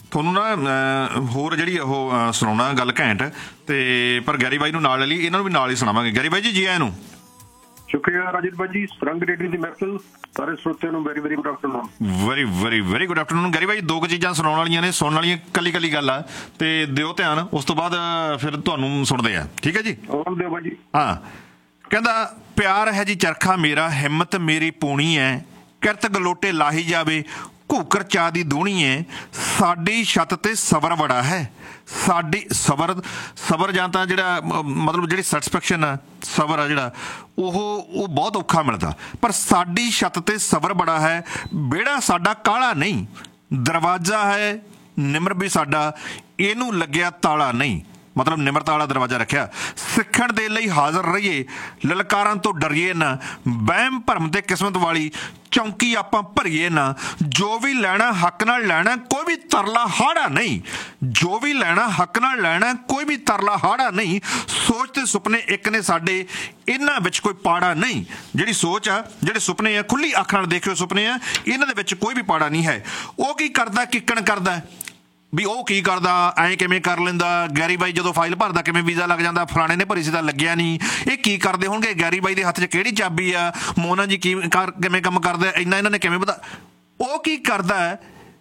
ਤੁਹਾਨੂੰ ਨਾ ਹੋਰ ਜਿਹੜੀ ਉਹ ਸੁਣਾਉਣਾ ਗੱਲ ਘੈਂਟ ਤੇ ਪਰ ਗੈਰੀ ਬਾਈ ਨੂੰ ਨਾਲ ਲੈ ਲਈ, ਇਹਨਾਂ ਨੂੰ ਵੀ ਨਾਲ ਹੀ ਸੁਣਾਵਾਂਗੇ। ਗੈਰੀ ਬਾਈ ਜੀ ਆਇਆਂ ਨੂੰ। ਸ਼ੁਕਰੀਆ ਰਾਜੀਵ ਬਾਈ ਜੀ। ਸਰੰਗ ਰੇਡੀਓ ਦੀ ਮਹਿਫਿਲ ਸਾਰੇ ਸਰੋਤਿਆਂ ਨੂੰ very very good afternoon. Very very very good afternoon. Garry ਬਾਈ 2 ਚੀਜ਼ਾਂ ਸੁਣਾਉਣ ਵਾਲੀਆਂ ਨੇ, ਸੁਣਨ ਵਾਲੀਆਂ ਕੱਲੀ ਕੱਲੀ ਗੱਲ ਆ, ਤੇ ਦਿਓ ਧਿਆਨ, ਉਸ ਤੋਂ ਬਾਅਦ ਫਿਰ ਤੁਹਾਨੂੰ ਸੁਣਦੇ ਆ, ਠੀਕ ਹੈ ਜੀ? ਦਿਓ ਬਾਈ ਜੀ। ਹਾਂ, ਕਹਿੰਦਾ ਪਿਆਰ ਹੈ ਜੀ ਚਰਖਾ ਮੇਰਾ, ਹਿੰਮਤ ਮੇਰੀ ਪੂਣੀ ਹੈ, ਕਿਰਤ ਗਲੋਟੇ ਲਾਹੀ ਜਾਵੇ, ਘੂਕਰ ਚਾਹ ਦੀ ਦੂਣੀ ਹੈ, ਸਾਡੀ ਛੱਤ ਤੇ ਸਬਰ ਬੜਾ ਹੈ, ਸਾਡੀ ਸਬਰ ਜਾਂ ਤਾਂ ਜਿਹੜਾ ਮਤਲਬ ਜਿਹੜੀ ਸੈਟਿਸਫੈਕਸ਼ਨ ਆ, ਸਬਰ ਆ ਜਿਹੜਾ ਉਹ ਬਹੁਤ ਔਖਾ ਮਿਲਦਾ, ਪਰ ਸਾਡੀ ਛੱਤ ਤੇ ਸਬਰ ਬੜਾ ਹੈ, ਵਿਹੜਾ ਸਾਡਾ ਕਾਹਲਾ ਨਹੀਂ, ਦਰਵਾਜ਼ਾ ਹੈ ਨਿਮਰ ਵੀ ਸਾਡਾ, ਇਹਨੂੰ ਲੱਗਿਆ ਤਾਲਾ ਨਹੀਂ, ਮਤਲਬ ਨਿਮਰਤਾ ਵਾਲਾ ਦਰਵਾਜ਼ਾ ਰੱਖਿਆ, ਸਿੱਖਣ ਦੇ ਲਈ ਹਾਜ਼ਰ ਰਹੀਏ, ਲਲਕਾਰਾਂ ਤੋਂ ਡਰੀਏ ਨਾ, ਵਹਿਮ ਭਰਮ ਤੇ ਕਿਸਮਤ ਵਾਲੀ ਚੌਂਕੀ ਆਪਾਂ ਭਰੀਏ ਨਾ, ਜੋ ਵੀ ਲੈਣਾ ਹੱਕ ਨਾਲ ਲੈਣਾ, ਕੋਈ ਵੀ ਤਰਲਾ ਹਾੜਾ ਨਹੀਂ, ਜੋ ਵੀ ਲੈਣਾ ਹੱਕ ਨਾਲ ਲੈਣਾ, ਕੋਈ ਵੀ ਤਰਲਾ ਹਾੜਾ ਨਹੀਂ, ਸੋਚ ਤੇ ਸੁਪਨੇ ਇੱਕ ਨੇ ਸਾਡੇ, ਇਹਨਾਂ ਵਿੱਚ ਕੋਈ ਪਾੜਾ ਨਹੀਂ। ਜਿਹੜੀ ਸੋਚ ਆ, ਜਿਹੜੇ ਸੁਪਨੇ ਆ, ਖੁੱਲੀ ਅੱਖ ਨਾਲ ਦੇਖਿਓ ਸੁਪਨੇ ਆ, ਇਹਨਾਂ ਦੇ ਵਿੱਚ ਕੋਈ ਵੀ ਪਾੜਾ ਨਹੀਂ ਹੈ। ਉਹ ਕੀ ਕਰਦਾ, ਕਿੱਕਣ ਕਰਦਾ ਵੀ ਉਹ ਕੀ ਕਰਦਾ, ਐਂ ਕਿਵੇਂ ਕਰ ਲੈਂਦਾ, ਗੈਰੀ ਬਾਈ ਜਦੋਂ ਫਾਈਲ ਭਰਦਾ ਕਿਵੇਂ ਵੀਜ਼ਾ ਲੱਗ ਜਾਂਦਾ, ਫਲਾਣੇ ਨੇ ਭਰੀ ਸੀ ਤਾਂ ਲੱਗਿਆ ਨਹੀਂ, ਇਹ ਕੀ ਕਰਦੇ ਹੋਣਗੇ, ਗੈਰੀ ਬਾਈ ਦੇ ਹੱਥ 'ਚ ਕਿਹੜੀ ਚਾਬੀ ਆ, ਮੋਨਾ ਜੀ ਕਿਵੇਂ ਕੰਮ ਕਰਦੇ, ਇੰਨਾ ਇਹਨਾਂ ਨੇ ਕਿਵੇਂ ਪਤਾ। ਉਹ ਕੀ ਕਰਦਾ,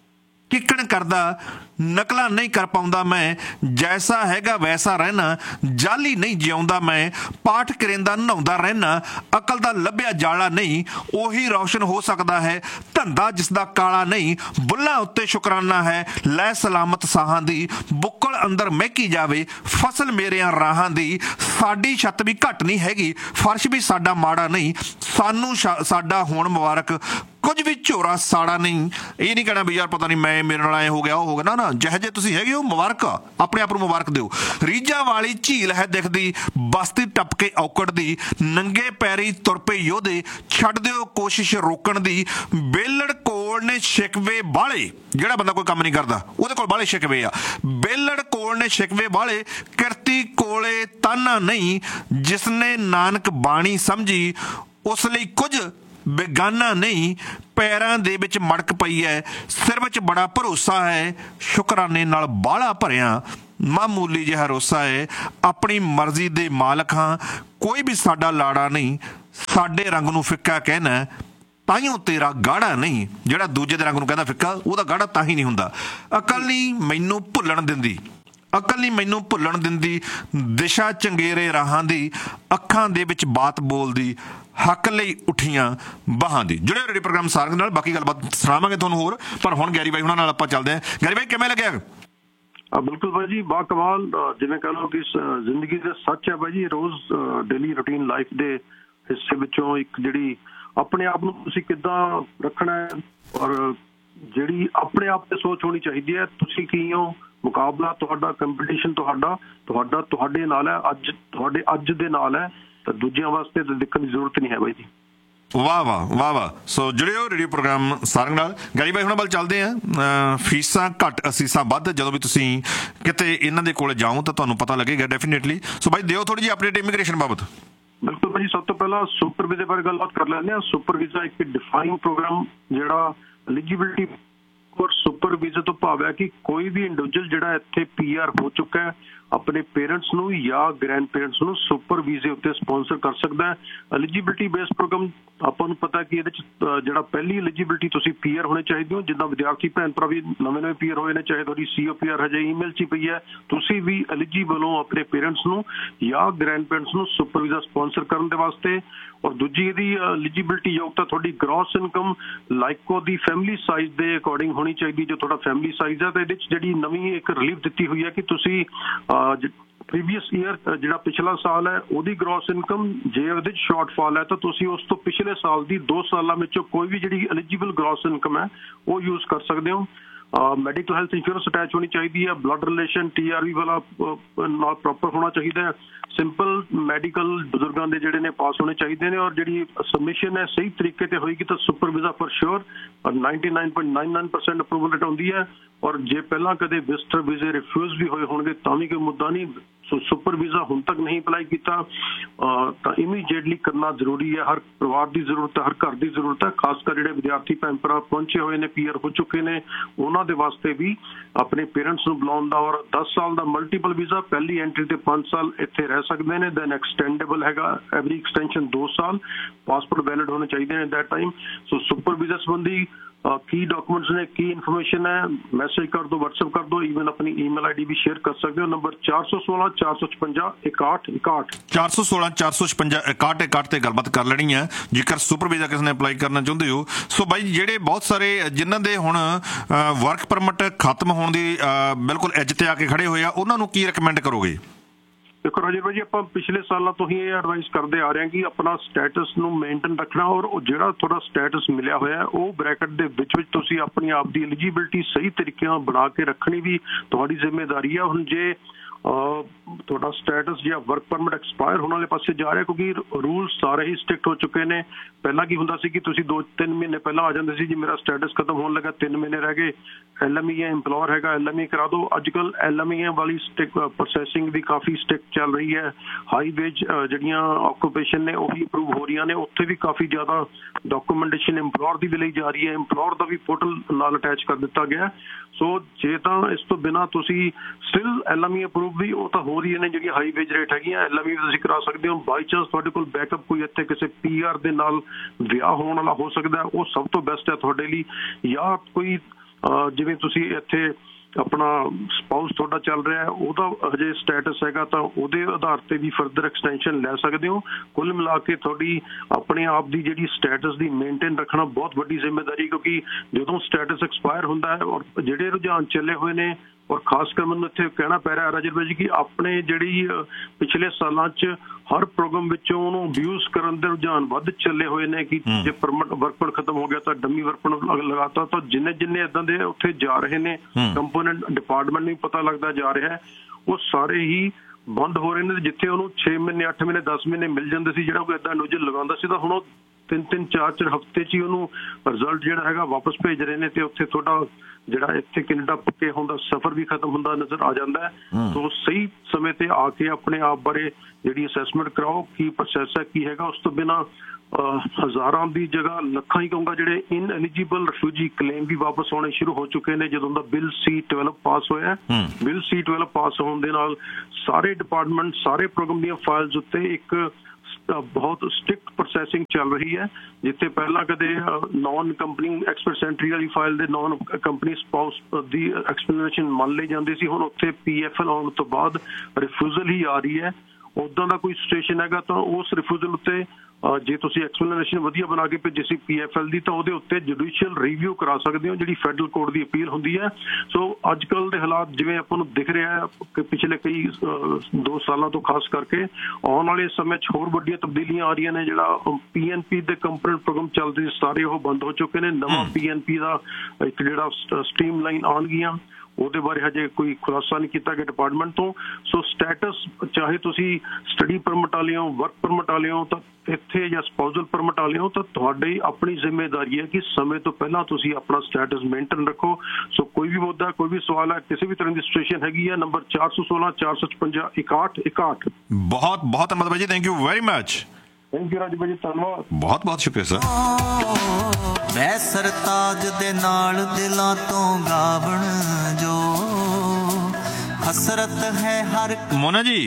ਕਿੱਕਣ ਕਰਦਾ, ਨਕਲਾਂ ਨਹੀਂ ਕਰ ਪਾਉਂਦਾ ਮੈਂ, ਜੈਸਾ ਹੈਗਾ ਵੈਸਾ ਰਹਿਣਾ, ਜਾਲੀ ਨਹੀਂ ਜਿਉਂਦਾ ਮੈਂ, ਪਾਠ ਕਰੇਂਦਾ ਨਹਾਉਂਦਾ ਰਹਿਣਾ, ਅਕਲ ਦਾ ਲੱਭਿਆ ਜਾਲਾ ਨਹੀਂ, ਉਹੀ ਰੌਸ਼ਨ ਹੋ ਸਕਦਾ ਹੈ ਧੰਦਾ ਜਿਸਦਾ ਕਾਲਾ ਨਹੀਂ, ਬੁੱਲਾਂ ਉੱਤੇ ਸ਼ੁਕਰਾਨਾ ਹੈ ਲੈ ਸਲਾਮਤ ਸਾਹਾਂ ਦੀ, ਬੁੱਕਲ ਅੰਦਰ ਮਹਿਕੀ ਜਾਵੇ ਫਸਲ ਮੇਰਿਆਂ ਰਾਹਾਂ ਦੀ, ਸਾਡੀ ਛੱਤ ਵੀ ਘੱਟ ਨਹੀਂ ਹੈਗੀ, ਫਰਸ਼ ਵੀ ਸਾਡਾ ਮਾੜਾ ਨਹੀਂ, ਸਾਨੂੰ ਸਾਡਾ ਹੋਣ ਮੁਬਾਰਕ, ਕੁਝ ਵੀ ਝੋਰਾ ਸਾੜਾ ਨਹੀਂ। ਇਹ ਨਹੀਂ ਕਹਿਣਾ ਵੀ ਯਾਰ ਪਤਾ ਨਹੀਂ ਮੈਂ ਮੇਰੇ ਨਾਲ ਐਂ ਹੋ ਗਿਆ ਉਹ ਹੋ ਗਿਆ, ਨਾ ਜਿਹੇ ਜਿਹੇ ਤੁਸੀਂ ਹੈਗੇ ਹੋ ਮੁਬਾਰਕ, ਆਪਣੇ ਆਪ ਨੂੰ ਮੁਬਾਰਕ ਦਿਓ। ਰੀਝਾਂ ਵਾਲੀ ਝੀਲ ਹੈ ਦਿਖਦੀ, ਬਸਤੀ ਟੱਪ ਕੇ ਔਕੜ ਦੀ, ਨੰਗੇ ਪੈਰੀ ਤੁਰ ਪਏ ਯੋਧੇ, ਛੱਡ ਦਿਓ ਕੋਸ਼ਿਸ਼ ਰੋਕਣ ਦੀ, ਬੇਲੜ ਕੋਲ ਨੇ ਸ਼ਿਕਵੇ ਬਾਲੇ, ਜਿਹੜਾ ਬੰਦਾ ਕੋਈ ਕੰਮ ਨਹੀਂ ਕਰਦਾ ਉਹਦੇ ਕੋਲ ਬਾਲੇ ਸ਼ਿਕਵੇ ਆ, ਬੇਲੜ ਕੋਲ ਨੇ ਸ਼ਿਕਵੇ ਬਾਲੇ, ਕਿਰਤੀ ਕੋਲੇ ਤਾਨਾ ਨਹੀਂ, ਜਿਸਨੇ ਨਾਨਕ ਬਾਣੀ ਸਮਝੀ ਉਸ ਲਈ ਕੁਝ ਬੇਗਾਨਾ ਨਹੀਂ, ਪੈਰਾਂ ਦੇ ਵਿੱਚ ਮੜਕ ਪਈ ਹੈ, ਸਿਰ ਵਿੱਚ ਬੜਾ ਭਰੋਸਾ ਹੈ, ਸ਼ੁਕਰਾਨੇ ਨਾਲ ਬਾਹਲਾ ਭਰਿਆ, ਮਾਮੂਲੀ ਜਿਹਾ ਰੋਸਾ ਹੈ, ਆਪਣੀ ਮਰਜ਼ੀ ਦੇ ਮਾਲਕ ਹਾਂ, ਕੋਈ ਵੀ ਸਾਡਾ ਲਾੜਾ ਨਹੀਂ, ਸਾਡੇ ਰੰਗ ਨੂੰ ਫਿੱਕਾ ਕਹਿਣਾ ਤਾਈਓ ਤੇਰਾ ਗਾੜਾ ਨਹੀਂ, ਜਿਹੜਾ ਦੂਜੇ ਦੇ ਰੰਗ ਨੂੰ ਕਹਿੰਦਾ ਫਿੱਕਾ ਉਹਦਾ ਗਾੜਾ ਤਾਂ ਹੀ ਨਹੀਂ ਹੁੰਦਾ, ਅਕਲ ਨਹੀਂ ਮੈਨੂੰ ਭੁੱਲਣ ਦਿੰਦੀ, ਅਕਲ ਨਹੀਂ ਮੈਨੂੰ ਭੁੱਲਣ ਦਿੰਦੀ, ਦਿਸ਼ਾ ਚੰਗੇਰੇ ਰਾਹਾਂ ਦੀ, ਅੱਖਾਂ ਦੇ ਵਿੱਚ ਬਾਤ ਬੋਲਦੀ, ਹੱਕ ਲਈ ਉੱਠੀਆਂ ਬਾਹਾਂ ਦੀ। ਜੁੜੇ ਰੇਡੀਓ ਪ੍ਰੋਗਰਾਮ ਸਾਰੰਗ ਨਾਲ, ਬਾਕੀ ਗੱਲਬਾਤ ਸੁਣਾਵਾਂਗੇ ਤੁਹਾਨੂੰ ਹੋਰ, ਪਰ ਹੁਣ ਗੈਰੀ ਬਾਈ ਉਹਨਾਂ ਨਾਲ ਆਪਾਂ ਚੱਲਦੇ ਹਾਂ। ਗੈਰੀ ਬਾਈ ਕਿਵੇਂ ਲੱਗਿਆ? ਬਿਲਕੁਲ ਬਾਈ ਜੀ, ਬਾ ਕਮਾਲ, ਜਿਵੇਂ ਕਹਿ ਲਓ ਕਿ ਜ਼ਿੰਦਗੀ ਦੇ ਸੱਚ ਹੈ ਬਾਈ ਜੀ, ਰੋਜ਼ ਡੇਲੀ ਰੂਟੀਨ ਲਾਈਫ ਦੇ ਹਿੱਸੇ ਵਿੱਚੋਂ ਇੱਕ ਜਿਹੜੀ ਆਪਣੇ ਆਪ ਨੂੰ ਤੁਸੀਂ ਕਿੱਦਾਂ ਰੱਖਣਾ ਹੈ, ਔਰ ਜਿਹੜੀ ਆਪਣੇ ਆਪ ਤੇ ਸੋਚ ਹੋਣੀ ਚਾਹੀਦੀ ਹੈ, ਤੁਸੀਂ ਕੀ ਹੋ, ਮੁਕਾਬਲਾ ਤੁਹਾਡਾ, ਕੰਪੀਟੀਸ਼ਨ ਤੁਹਾਡੇ ਨਾਲ ਹੈ, ਤੁਹਾਡੇ ਅੱਜ ਦੇ ਨਾਲ ਹੈ, ਤਾਂ ਦੂਜਿਆਂ ਵਾਸਤੇ ਤਾਂ ਦੇਖਣ ਦੀ ਜ਼ਰੂਰਤ ਨਹੀਂ ਹੈ ਬਾਈ ਜੀ। ਵਾਹ ਵਾਹ ਵਾਹ ਵਾਹ। ਸੋ ਜੁੜਿਓ ਰੇਡੀਓ ਪ੍ਰੋਗਰਾਮ ਸਾਰੰਗ ਨਾਲ। ਗੈਰੀ ਬਾਈ ਹੁਣਾਂ ਵੱਲ ਚੱਲਦੇ ਹਾਂ। ਫੀਸਾਂ ਘੱਟ ਅਸੀਸਾਂ ਵੱਧ, ਜਦੋਂ ਵੀ ਤੁਸੀਂ ਕਿਤੇ ਇਹਨਾਂ ਦੇ ਕੋਲ ਜਾਓ ਤਾਂ ਤੁਹਾਨੂੰ ਪਤਾ ਲੱਗੇਗਾ ਡੈਫੀਨੇਟਲੀ। ਸੋ ਬਾਈ ਦਿਓ ਥੋੜ੍ਹੀ ਜਿਹੀ ਅਪਡੇਟ ਇਮੀਗ੍ਰੇਸ਼ਨ ਬਾਬਤ। ਬਿਲਕੁਲ ਭਾਜੀ, ਸਭ ਤੋਂ ਪਹਿਲਾਂ ਸੁਪਰ ਵੀਜ਼ੇ ਬਾਰੇ ਗੱਲਬਾਤ ਕਰ ਲੈਂਦੇ ਹਾਂ। ਸੁਪਰ ਵੀਜ਼ਾ ਇੱਕ ਡਿਫਾਈਨ ਪ੍ਰੋਗਰਾਮ ਜਿਹੜਾ ਐਲੀਜੀਬਿਲਿਟੀ ਫॉर ਸੁਪਰ ਵੀਜ਼ੇ ਤੋਂ ਭਾਵ ਹੈ ਕਿ ਕੋਈ ਵੀ ਇੰਡੀਵਿਜੂਅਲ ਜਿਹੜਾ ਇੱਥੇ PR ਹੋ ਚੁੱਕਾ ਹੈ ਆਪਣੇ ਪੇਰੈਂਟਸ ਨੂੰ ਜਾਂ ਗ੍ਰੈਂਡ ਪੇਰੈਂਟਸ ਨੂੰ ਸੁਪਰ ਵੀਜ਼ੇ ਉੱਤੇ ਸਪਾਂਸਰ ਕਰ ਸਕਦਾ ਹੈ। ਐਲੀਜੀਬਿਲਿਟੀ ਬੇਸਡ ਪ੍ਰੋਗਰਾਮ ਆਪਾਂ ਨੂੰ ਪਤਾ ਕਿ ਇਹਦੇ 'ਚ ਜਿਹੜਾ ਪਹਿਲੀ ਐਲੀਜੀਬਿਲਿਟੀ ਤੁਸੀਂ PR ਹੋਣੇ ਚਾਹੀਦੇ ਹੋ, ਜਿੱਦਾਂ ਵਿਦਿਆਰਥੀ ਭੈਣ ਭਰਾ ਵੀ ਨਵੇਂ PR ਹੋਏ ਨੇ, ਚਾਹੇ ਤੁਹਾਡੀ COPR ਹਜੇ ਈਮੇਲ 'ਚ ਹੀ ਪਈ ਹੈ, ਤੁਸੀਂ ਵੀ ਐਲੀਜੀਬਲ ਹੋ ਆਪਣੇ ਪੇਰੈਂਟਸ ਨੂੰ ਜਾਂ ਗ੍ਰੈਂਡ ਪੇਰੈਂਟਸ ਨੂੰ ਸੁਪਰ ਵੀਜ਼ਾ ਸਪਾਂਸਰ ਕਰਨ ਦੇ ਵਾਸਤੇ। ਔਰ ਦੂਜੀ ਇਹਦੀ ਐਲੀਜੀਬਿਲਿਟੀ ਯੋਗਤਾ ਤੁਹਾਡੀ ਗ੍ਰੋਸ ਇਨਕਮ ਲਾਈਕੋ ਦੀ ਫੈਮਿਲੀ ਸਾਈਜ਼ ਦੇ ਅਕੋਰਡਿੰਗ ਹੋਣੀ ਚਾਹੀਦੀ। ਜੋ ਤੁਹਾਡਾ ਫੈਮਿਲੀ ਸਾਈਜ਼ ਹੈ ਤਾਂ ਇਹਦੇ 'ਚ ਜਿਹੜੀ ਨਵੀਂ ਇੱਕ ਰਿਲੀਫ ਦਿੱਤੀ ਹੋਈ ਹੈ ਕਿ ਤੁਸੀਂ ਪ੍ਰੀਵੀਅਸ ਈਅਰ ਜਿਹੜਾ ਪਿਛਲਾ ਸਾਲ ਹੈ ਉਹਦੀ ਗ੍ਰੋਸ ਇਨਕਮ ਜੇ ਉਹਦੇ 'ਚ ਸ਼ਾਰਟਫਾਲ ਹੈ ਤਾਂ ਤੁਸੀਂ ਉਸ ਤੋਂ ਪਿਛਲੇ ਸਾਲ ਦੀ 2 ਸਾਲਾਂ ਵਿੱਚੋਂ ਕੋਈ ਵੀ ਜਿਹੜੀ ਐਲੀਜੀਬਲ ਗ੍ਰੋਸ ਇਨਕਮ ਹੈ ਉਹ ਯੂਜ਼ ਕਰ ਸਕਦੇ ਹੋ। ਮੈਡੀਕਲ ਹੈਲਥ ਇੰਸ਼ੋਰੈਂਸ ਅਟੈਚ ਹੋਣੀ ਚਾਹੀਦੀ ਹੈ। ਬਲੱਡ ਰਿਲੇਸ਼ਨ TRV ਵਾਲਾ ਨਾਲ ਪ੍ਰੋਪਰ ਹੋਣਾ ਚਾਹੀਦਾ ਹੈ। ਸਿੰਪਲ ਮੈਡੀਕਲ ਬਜ਼ੁਰਗਾਂ ਦੇ ਜਿਹੜੇ ਨੇ ਪਾਸ ਹੋਣੇ ਚਾਹੀਦੇ ਨੇ। ਔਰ ਜਿਹੜੀ ਸਬਮਿਸ਼ਨ ਹੈ ਸਹੀ ਤਰੀਕੇ ਤੇ ਹੋਏਗੀ ਤਾਂ super visa for sure 99.99% approval rate ਹੁੰਦੀ ਹੈ। ਔਰ ਜੇ ਪਹਿਲਾਂ ਕਦੇ ਵਿਜ਼ਟਰ ਵੀਜ਼ੇ ਰਿਫਿਊਜ਼ ਵੀ ਹੋਏ ਹੋਣਗੇ ਤਾਂ ਵੀ ਕੋਈ ਮੁੱਦਾ ਨਹੀਂ, ਸੋ ਸੁਪਰ ਵੀਜ਼ਾ ਹੁਣ ਤੱਕ ਨਹੀਂ ਅਪਲਾਈ ਕੀਤਾ ਤਾਂ ਇਮੀਡੀਏਟਲੀ ਕਰਨਾ ਜ਼ਰੂਰੀ ਹੈ। ਹਰ ਪਰਿਵਾਰ ਦੀ ਜ਼ਰੂਰਤ ਹੈ, ਹਰ ਘਰ ਦੀ ਜ਼ਰੂਰਤ ਹੈ। ਖਾਸ ਕਰ ਜਿਹੜੇ ਵਿਦਿਆਰਥੀ ਭੈਣ ਭਰਾ ਪਹੁੰਚੇ ਹੋਏ ਨੇ, ਪੀਆਰ ਹੋ ਚੁੱਕੇ ਨੇ, ਉਹਨਾਂ ਦੇ ਵਾਸਤੇ ਵੀ ਆਪਣੇ ਪੇਰੈਂਟਸ ਨੂੰ ਬੁਲਾਉਣ ਦਾ। ਔਰ 10 ਸਾਲ ਦਾ ਮਲਟੀਪਲ ਵੀਜ਼ਾ, ਪਹਿਲੀ ਐਂਟਰੀ ਤੇ 5 ਸਾਲ ਇੱਥੇ ਰਹਿ ਸਕਦੇ ਨੇ, ਦੈਨ ਐਕਸਟੈਂਡੇਬਲ ਹੈਗਾ, ਐਵਰੀ ਐਕਸਟੈਂਸ਼ਨ 2 ਸਾਲ, ਪਾਸਪੋਰਟ ਵੈਲਿਡ ਹੋਣੇ ਚਾਹੀਦੇ ਨੇ that time. So super visa ਸੰਬੰਧੀ ਕੀ ਡਾਕੂਮੈਂਟਸ ਨੇ, ਕੀ ਇਨਫੋਰਮੇਸ਼ਨ ਹੈ, ਮੈਸੇਜ ਕਰ ਦਿਓ, WhatsApp ਕਰ ਦਿਓ, ਈਵਨ ਆਪਣੀ ਈਮੇਲ ID ਵੀ ਸ਼ੇਅਰ ਕਰ ਸਕਦੇ ਹੋ। ਨੰਬਰ 416 456 6161 416 456 6161 ਤੇ ਗੱਲਬਾਤ ਕਰ ਲੈਣੀ ਹੈ ਜੇਕਰ ਸੁਪਰ ਵੀਜ਼ਾ ਕਿਸੇ ਨੇ ਅਪਲਾਈ ਕਰਨਾ ਚਾਹੁੰਦੇ ਹੋ। ਸੋ ਬਾਈ, ਜਿਹੜੇ ਬਹੁਤ ਸਾਰੇ ਜਿਨ੍ਹਾਂ ਦੇ ਹੁਣ ਵਰਕ ਪਰਮਿਟ ਖਤਮ ਹੋਣ ਦੀ ਬਿਲਕੁਲ ਐਜ ਤੇ ਆ ਕੇ ਖੜੇ ਹੋਏ ਆ, ਉਹਨਾਂ ਨੂੰ ਕੀ ਰਿਕਮੈਂਡ ਕਰੋਗੇ? ਦੇਖੋ ਰਾਜੇ ਭਾਜੀ, ਆਪਾਂ ਪਿਛਲੇ ਸਾਲਾਂ ਤੋਂ ਹੀ ਇਹ ਐਡਵਾਈਸ ਕਰਦੇ ਆ ਰਹੇ ਹਾਂ ਕਿ ਆਪਣਾ ਸਟੇਟਸ ਨੂੰ ਮੇਨਟੇਨ ਰੱਖਣਾ, ਔਰ ਉਹ ਜਿਹੜਾ ਤੁਹਾਡਾ ਸਟੇਟਸ ਮਿਲਿਆ ਹੋਇਆ ਉਹ ਬ੍ਰੈਕਟ ਦੇ ਵਿੱਚ ਤੁਸੀਂ ਆਪਣੀ ਆਪ ਦੀ ਐਲੀਜੀਬਿਲਟੀ ਸਹੀ ਤਰੀਕੇ ਨਾਲ ਬਣਾ ਕੇ ਰੱਖਣੀ ਵੀ ਤੁਹਾਡੀ ਜ਼ਿੰਮੇਵਾਰੀ ਹੈ। ਹੁਣ ਜੇ ਤੁਹਾਡਾ ਸਟੇਟਸ ਜਾਂ ਵਰਕ ਪਰਮਿਟ ਐਕਸਪਾਇਰ ਹੋਣ ਵਾਲੇ ਪਾਸੇ ਜਾ ਰਿਹਾ, ਕਿਉਂਕਿ ਰੂਲਸ ਸਾਰੇ ਹੀ ਸਟ੍ਰਿਕਟ ਹੋ ਚੁੱਕੇ ਨੇ। ਪਹਿਲਾਂ ਕੀ ਹੁੰਦਾ ਸੀ ਕਿ ਤੁਸੀਂ 2-3 ਮਹੀਨੇ ਪਹਿਲਾਂ ਆ ਜਾਂਦੇ ਸੀ ਜੀ ਮੇਰਾ ਸਟੇਟਸ ਖਤਮ ਹੋਣ ਲੱਗਾ, 3 ਮਹੀਨੇ ਰਹਿ ਗਏ, LME ਇੰਪਲੋਇਰ ਹੈਗਾ, LME ਕਰਾ ਦਿਓ। ਅੱਜ ਕੱਲ LME ਵਾਲੀ ਸਟਿਕ ਪ੍ਰੋਸੈਸਿੰਗ ਵੀ ਕਾਫੀ ਸਟਿਕ ਚੱਲ ਰਹੀ ਹੈ। ਹਾਈ ਵੇਜ ਜਿਹੜੀਆਂ ਆਕੂਪੇਸ਼ਨ ਨੇ ਉਹੀ ਅਪਰੂਵ ਹੋ ਰਹੀਆਂ ਨੇ, ਉੱਥੇ ਵੀ ਕਾਫੀ ਜ਼ਿਆਦਾ ਡਾਕੂਮੈਂਟੇਸ਼ਨ ਇੰਪਲੋਇਰ ਦੀ ਵੀ ਲਈ ਜਾ ਰਹੀ ਹੈ। ਇੰਪਲੋਇਰ ਦਾ ਵੀ ਪੋਰਟਲ ਨਾਲ ਅਟੈਚ ਕਰ ਦਿੱਤਾ ਗਿਆ। ਸੋ ਜੇ ਤਾਂ ਇਸ ਤੋਂ ਬਿਨਾਂ ਤੁਸੀਂ ਸਟਿਲ LME ਅਪਰੂਵ ਵੀ ਉਹ ਤਾਂ ਹੋ ਰਹੀਆਂ ਨੇ ਜਿਹੜੀਆਂ ਹਾਈ ਵੇਜ ਰੇਟ ਹੈਗੀਆਂ, LME ਵੀ ਤੁਸੀਂ ਕਰਾ ਸਕਦੇ ਹੋ। ਬਾਈ ਚਾਂਸ ਤੁਹਾਡੇ ਕੋਲ ਬੈਕਅਪ ਕੋਈ ਇੱਥੇ ਕਿਸੇ PR ਦੇ ਨਾਲ ਵਿਆਹ ਹੋਣ ਵਾਲਾ ਹੋ ਸਕਦਾ, ਉਹ ਸਭ ਤੋਂ ਬੈਸਟ ਹੈ ਤੁਹਾਡੇ ਲਈ। ਜਾਂ ਕੋਈ ਜਿਵੇਂ ਤੁਸੀਂ ਇੱਥੇ ਆਪਣਾ ਸਪਾਊਸ ਤੁਹਾਡਾ ਚੱਲ ਰਿਹਾ, ਉਹਦਾ ਹਜੇ ਸਟੇਟਸ ਹੈਗਾ ਤਾਂ ਉਹਦੇ ਆਧਾਰ ਤੇ ਵੀ ਫਰਦਰ ਐਕਸਟੈਂਸ਼ਨ ਲੈ ਸਕਦੇ ਹੋ। ਕੁੱਲ ਮਿਲਾ ਕੇ ਤੁਹਾਡੀ ਆਪਣੇ ਆਪ ਦੀ ਜਿਹੜੀ ਸਟੇਟਸ ਦੀ ਮੇਨਟੇਨ ਰੱਖਣਾ ਬਹੁਤ ਵੱਡੀ ਜ਼ਿੰਮੇਵਾਰੀ, ਕਿਉਂਕਿ ਜਦੋਂ ਸਟੇਟਸ ਐਕਸਪਾਇਰ ਹੁੰਦਾ ਹੈ ਔਰ ਜਿਹੜੇ ਰੁਝਾਨ ਚੱਲੇ ਹੋਏ ਨੇ, ਔਰ ਖਾਸ ਕਰ ਮੈਨੂੰ ਇੱਥੇ ਕਹਿਣਾ ਪੈ ਰਿਹਾ ਰਾਜਰ ਭਾਜੀ ਕਿ ਆਪਣੇ ਜਿਹੜੀ ਪਿਛਲੇ ਸਾਲਾਂ 'ਚ ਹਰ ਪ੍ਰੋਗਰਾਮ ਵਿੱਚੋਂ ਉਹਨੂੰ ਅਬਿਊਜ਼ ਕਰਨ ਦੇ ਰੁਝਾਨ ਵੱਧ ਚੱਲੇ ਹੋਏ ਨੇ ਕਿ ਜੇ ਵਰਕ ਪਰਮਿਟ ਖਤਮ ਹੋ ਗਿਆ ਤਾਂ ਡੰਮੀ ਵਰਕ ਪਰਮਿਟ ਲਗਾਤਾ। ਤਾਂ ਜਿੰਨੇ ਏਦਾਂ ਦੇ ਉੱਥੇ ਜਾ ਰਹੇ ਨੇ, ਕੰਪੋਨੈਂਟ ਡਿਪਾਰਟਮੈਂਟ ਨੂੰ ਪਤਾ ਲੱਗਦਾ ਜਾ ਰਿਹਾ ਹੈ, ਉਹ ਸਾਰੇ ਹੀ ਬੰਦ ਹੋ ਰਹੇ ਨੇ। ਜਿੱਥੇ ਉਹਨੂੰ 6 ਮਹੀਨੇ 8 ਮਹੀਨੇ 10 ਮਹੀਨੇ ਮਿਲ ਜਾਂਦੇ ਸੀ ਜਿਹੜਾ ਕੋਈ ਏਦਾਂ ਨੋਜ਼ਲ ਲਗਾਉਂਦਾ ਸੀ, ਤਾਂ ਹੁਣ ਉਹ 3-3 4-4 ਹਫ਼ਤੇ 'ਚ ਹੀ ਉਹਨੂੰ ਰਿਜ਼ਲਟ ਜਿਹੜਾ ਹੈਗਾ ਵਾਪਸ ਭੇਜ ਰਹੇ ਨੇ। ਤੇ ਉੱਥੇ ਤੁਹਾਡਾ ਜਿਹੜਾ ਇੱਥੇ ਕੈਨੇਡਾ ਪੱਕੇ ਹੁੰਦਾ ਸਫ਼ਰ ਵੀ ਖਤਮ ਹੁੰਦਾ ਨਜ਼ਰ ਆ ਜਾਂਦਾ ਹੈ। ਸੋ ਸਹੀ ਸਮੇਂ ਤੇ ਆ ਕੇ ਆਪਣੇ ਆਪ ਬਾਰੇ ਜਿਹੜੀ ਅਸੈਸਮੈਂਟ ਕਰਾਓ, ਕੀ ਪ੍ਰੋਸੈਸ ਹੈ, ਕੀ ਹੈਗਾ। ਉਸ ਤੋਂ ਬਿਨਾਂ ਹਜ਼ਾਰਾਂ ਦੀ ਜਗ੍ਹਾ ਲੱਖਾਂ ਹੀ ਕਹੂੰਗਾ ਜਿਹੜੇ ਇਨ ਐਲੀਜੀਬਲ ਰਿਫਿਊਜੀ ਕਲੇਮ ਵੀ ਵਾਪਸ ਆਉਣੇ ਸ਼ੁਰੂ ਹੋ ਚੁੱਕੇ ਨੇ ਜਦੋਂ ਦਾ ਬਿੱਲ C-12 ਪਾਸ ਹੋਇਆ। ਬਿੱਲ C-12 ਪਾਸ ਹੋਣ ਦੇ ਨਾਲ ਸਾਰੇ ਡਿਪਾਰਟਮੈਂਟ, ਸਾਰੇ ਪ੍ਰੋਗਰਾਮ ਦੀਆਂ ਫਾਈਲਸ ਉੱਤੇ ਇੱਕ ਬਹੁਤ ਸਟ੍ਰਿਕਟ ਪ੍ਰੋਸੈਸਿੰਗ ਚੱਲ ਰਹੀ ਹੈ। ਜਿੱਥੇ ਪਹਿਲਾਂ ਕਦੇ ਨੌਨ ਕੰਪਨੀ ਐਕਸਪਰਟ ਐਂਟਰੀ ਵਾਲੀ ਫਾਈਲ ਦੇ ਨੌਨ ਕੰਪਨੀ ਸਪਾਊਸ ਦੀ ਐਕਸਪਲੇਨੇਸ਼ਨ ਮੰਨ ਲਈ ਜਾਂਦੀ ਸੀ, ਹੁਣ ਉੱਥੇ PFL ਆਉਣ ਤੋਂ ਬਾਅਦ ਰਿਫਿਊਜ਼ਲ ਹੀ ਆ ਰਹੀ ਹੈ। ਉੱਦਾਂ ਦਾ ਕੋਈ ਸਿਚੁਏਸ਼ਨ ਹੈਗਾ ਤਾਂ ਉਸ ਰਿਫਿਊਜ਼ਲ ਉੱਤੇ ਜੇ ਤੁਸੀਂ ਐਕਸਪਲੇਨੇਸ਼ਨ ਵਧੀਆ ਬਣਾ ਕੇ ਭੇਜੀ ਸੀ PFL ਦੀ, ਤਾਂ ਉਹਦੇ ਉੱਤੇ ਜੁਡੀਸ਼ੀਅਲ ਰਿਵਿਊ ਕਰਾ ਸਕਦੇ ਹੋ, ਜਿਹੜੀ ਫੈਡਰਲ ਕੋਰਟ ਦੀ ਅਪੀਲ ਹੁੰਦੀ ਹੈ। ਸੋ ਅੱਜ ਕੱਲ ਦੇ ਹਾਲਾਤ ਜਿਵੇਂ ਆਪਾਂ ਨੂੰ ਦਿਖ ਰਿਹਾ ਹੈ ਕਿ ਪਿਛਲੇ ਕਈ 2 ਸਾਲਾਂ ਤੋਂ ਖਾਸ ਕਰਕੇ ਆਉਣ ਵਾਲੇ ਸਮੇਂ 'ਚ ਹੋਰ ਵੱਡੀਆਂ ਤਬਦੀਲੀਆਂ ਆ ਰਹੀਆਂ ਨੇ। ਜਿਹੜਾ PNP ਦੇ ਕੰਪੋਨੈਂਟ ਪ੍ਰੋਗਰਾਮ ਚੱਲਦੇ ਸੀ ਸਾਰੇ ਉਹ ਬੰਦ ਹੋ ਚੁੱਕੇ ਨੇ। ਨਵਾਂ PNP ਦਾ ਇੱਕ ਜਿਹੜਾ ਸਟ੍ਰੀਮ ਲਾਈਨ ਆਉਣਗੀਆਂ, ਉਹਦੇ ਬਾਰੇ ਹਜੇ ਕੋਈ ਖੁਲਾਸਾ ਨਹੀਂ ਕੀਤਾ ਗਿਆ ਡਿਪਾਰਟਮੈਂਟ ਤੋਂ। ਸੋ ਸਟੇਟਸ ਚਾਹੇ ਤੁਸੀਂ ਸਟੱਡੀ ਪਰਮਿਟ ਵਾਲੇ ਹੋ, ਵਰਕ ਪਰਮਿਟ ਵਾਲੇ ਹੋ, ਤਾਂ ਇੱਥੇ ਜਾਂ ਸਪਾਊਸਲ ਪਰਮਿਟ ਵਾਲੇ ਹੋ, ਤਾਂ ਤੁਹਾਡੀ ਆਪਣੀ ਜ਼ਿੰਮੇਵਾਰੀ ਹੈ ਕਿ ਸਮੇਂ ਤੋਂ ਪਹਿਲਾਂ ਤੁਸੀਂ ਆਪਣਾ ਸਟੇਟਸ ਮੇਨਟੇਨ ਰੱਖੋ। ਸੋ ਕੋਈ ਵੀ ਮੁੱਦਾ, ਕੋਈ ਵੀ ਸਵਾਲ ਹੈ, ਕਿਸੇ ਵੀ ਤਰ੍ਹਾਂ ਦੀ ਸਿਚੁਏਸ਼ਨ ਹੈਗੀ ਹੈ, ਨੰਬਰ 416 456 6161। ਬਹੁਤ ਬਹੁਤ ਧੰਨਵਾਦ ਭਾਈ ਜੀ, thank you very much. Thank you Raju ਭਾਜੀ, ਧੰਨਵਾਦ, ਬਹੁਤ ਬਹੁਤ ਸ਼ੁਕਰੀਆ ਸਰ। ਮੈਂ ਸਰਤਾਜ ਦੇ ਨਾਲ ਦਿਲਾਂ ਤੋਂ ਗਾਵਣ ਜੋ ਹਸਰਤ ਹੈ ਹਰ। ਮੋਨਾ ਜੀ,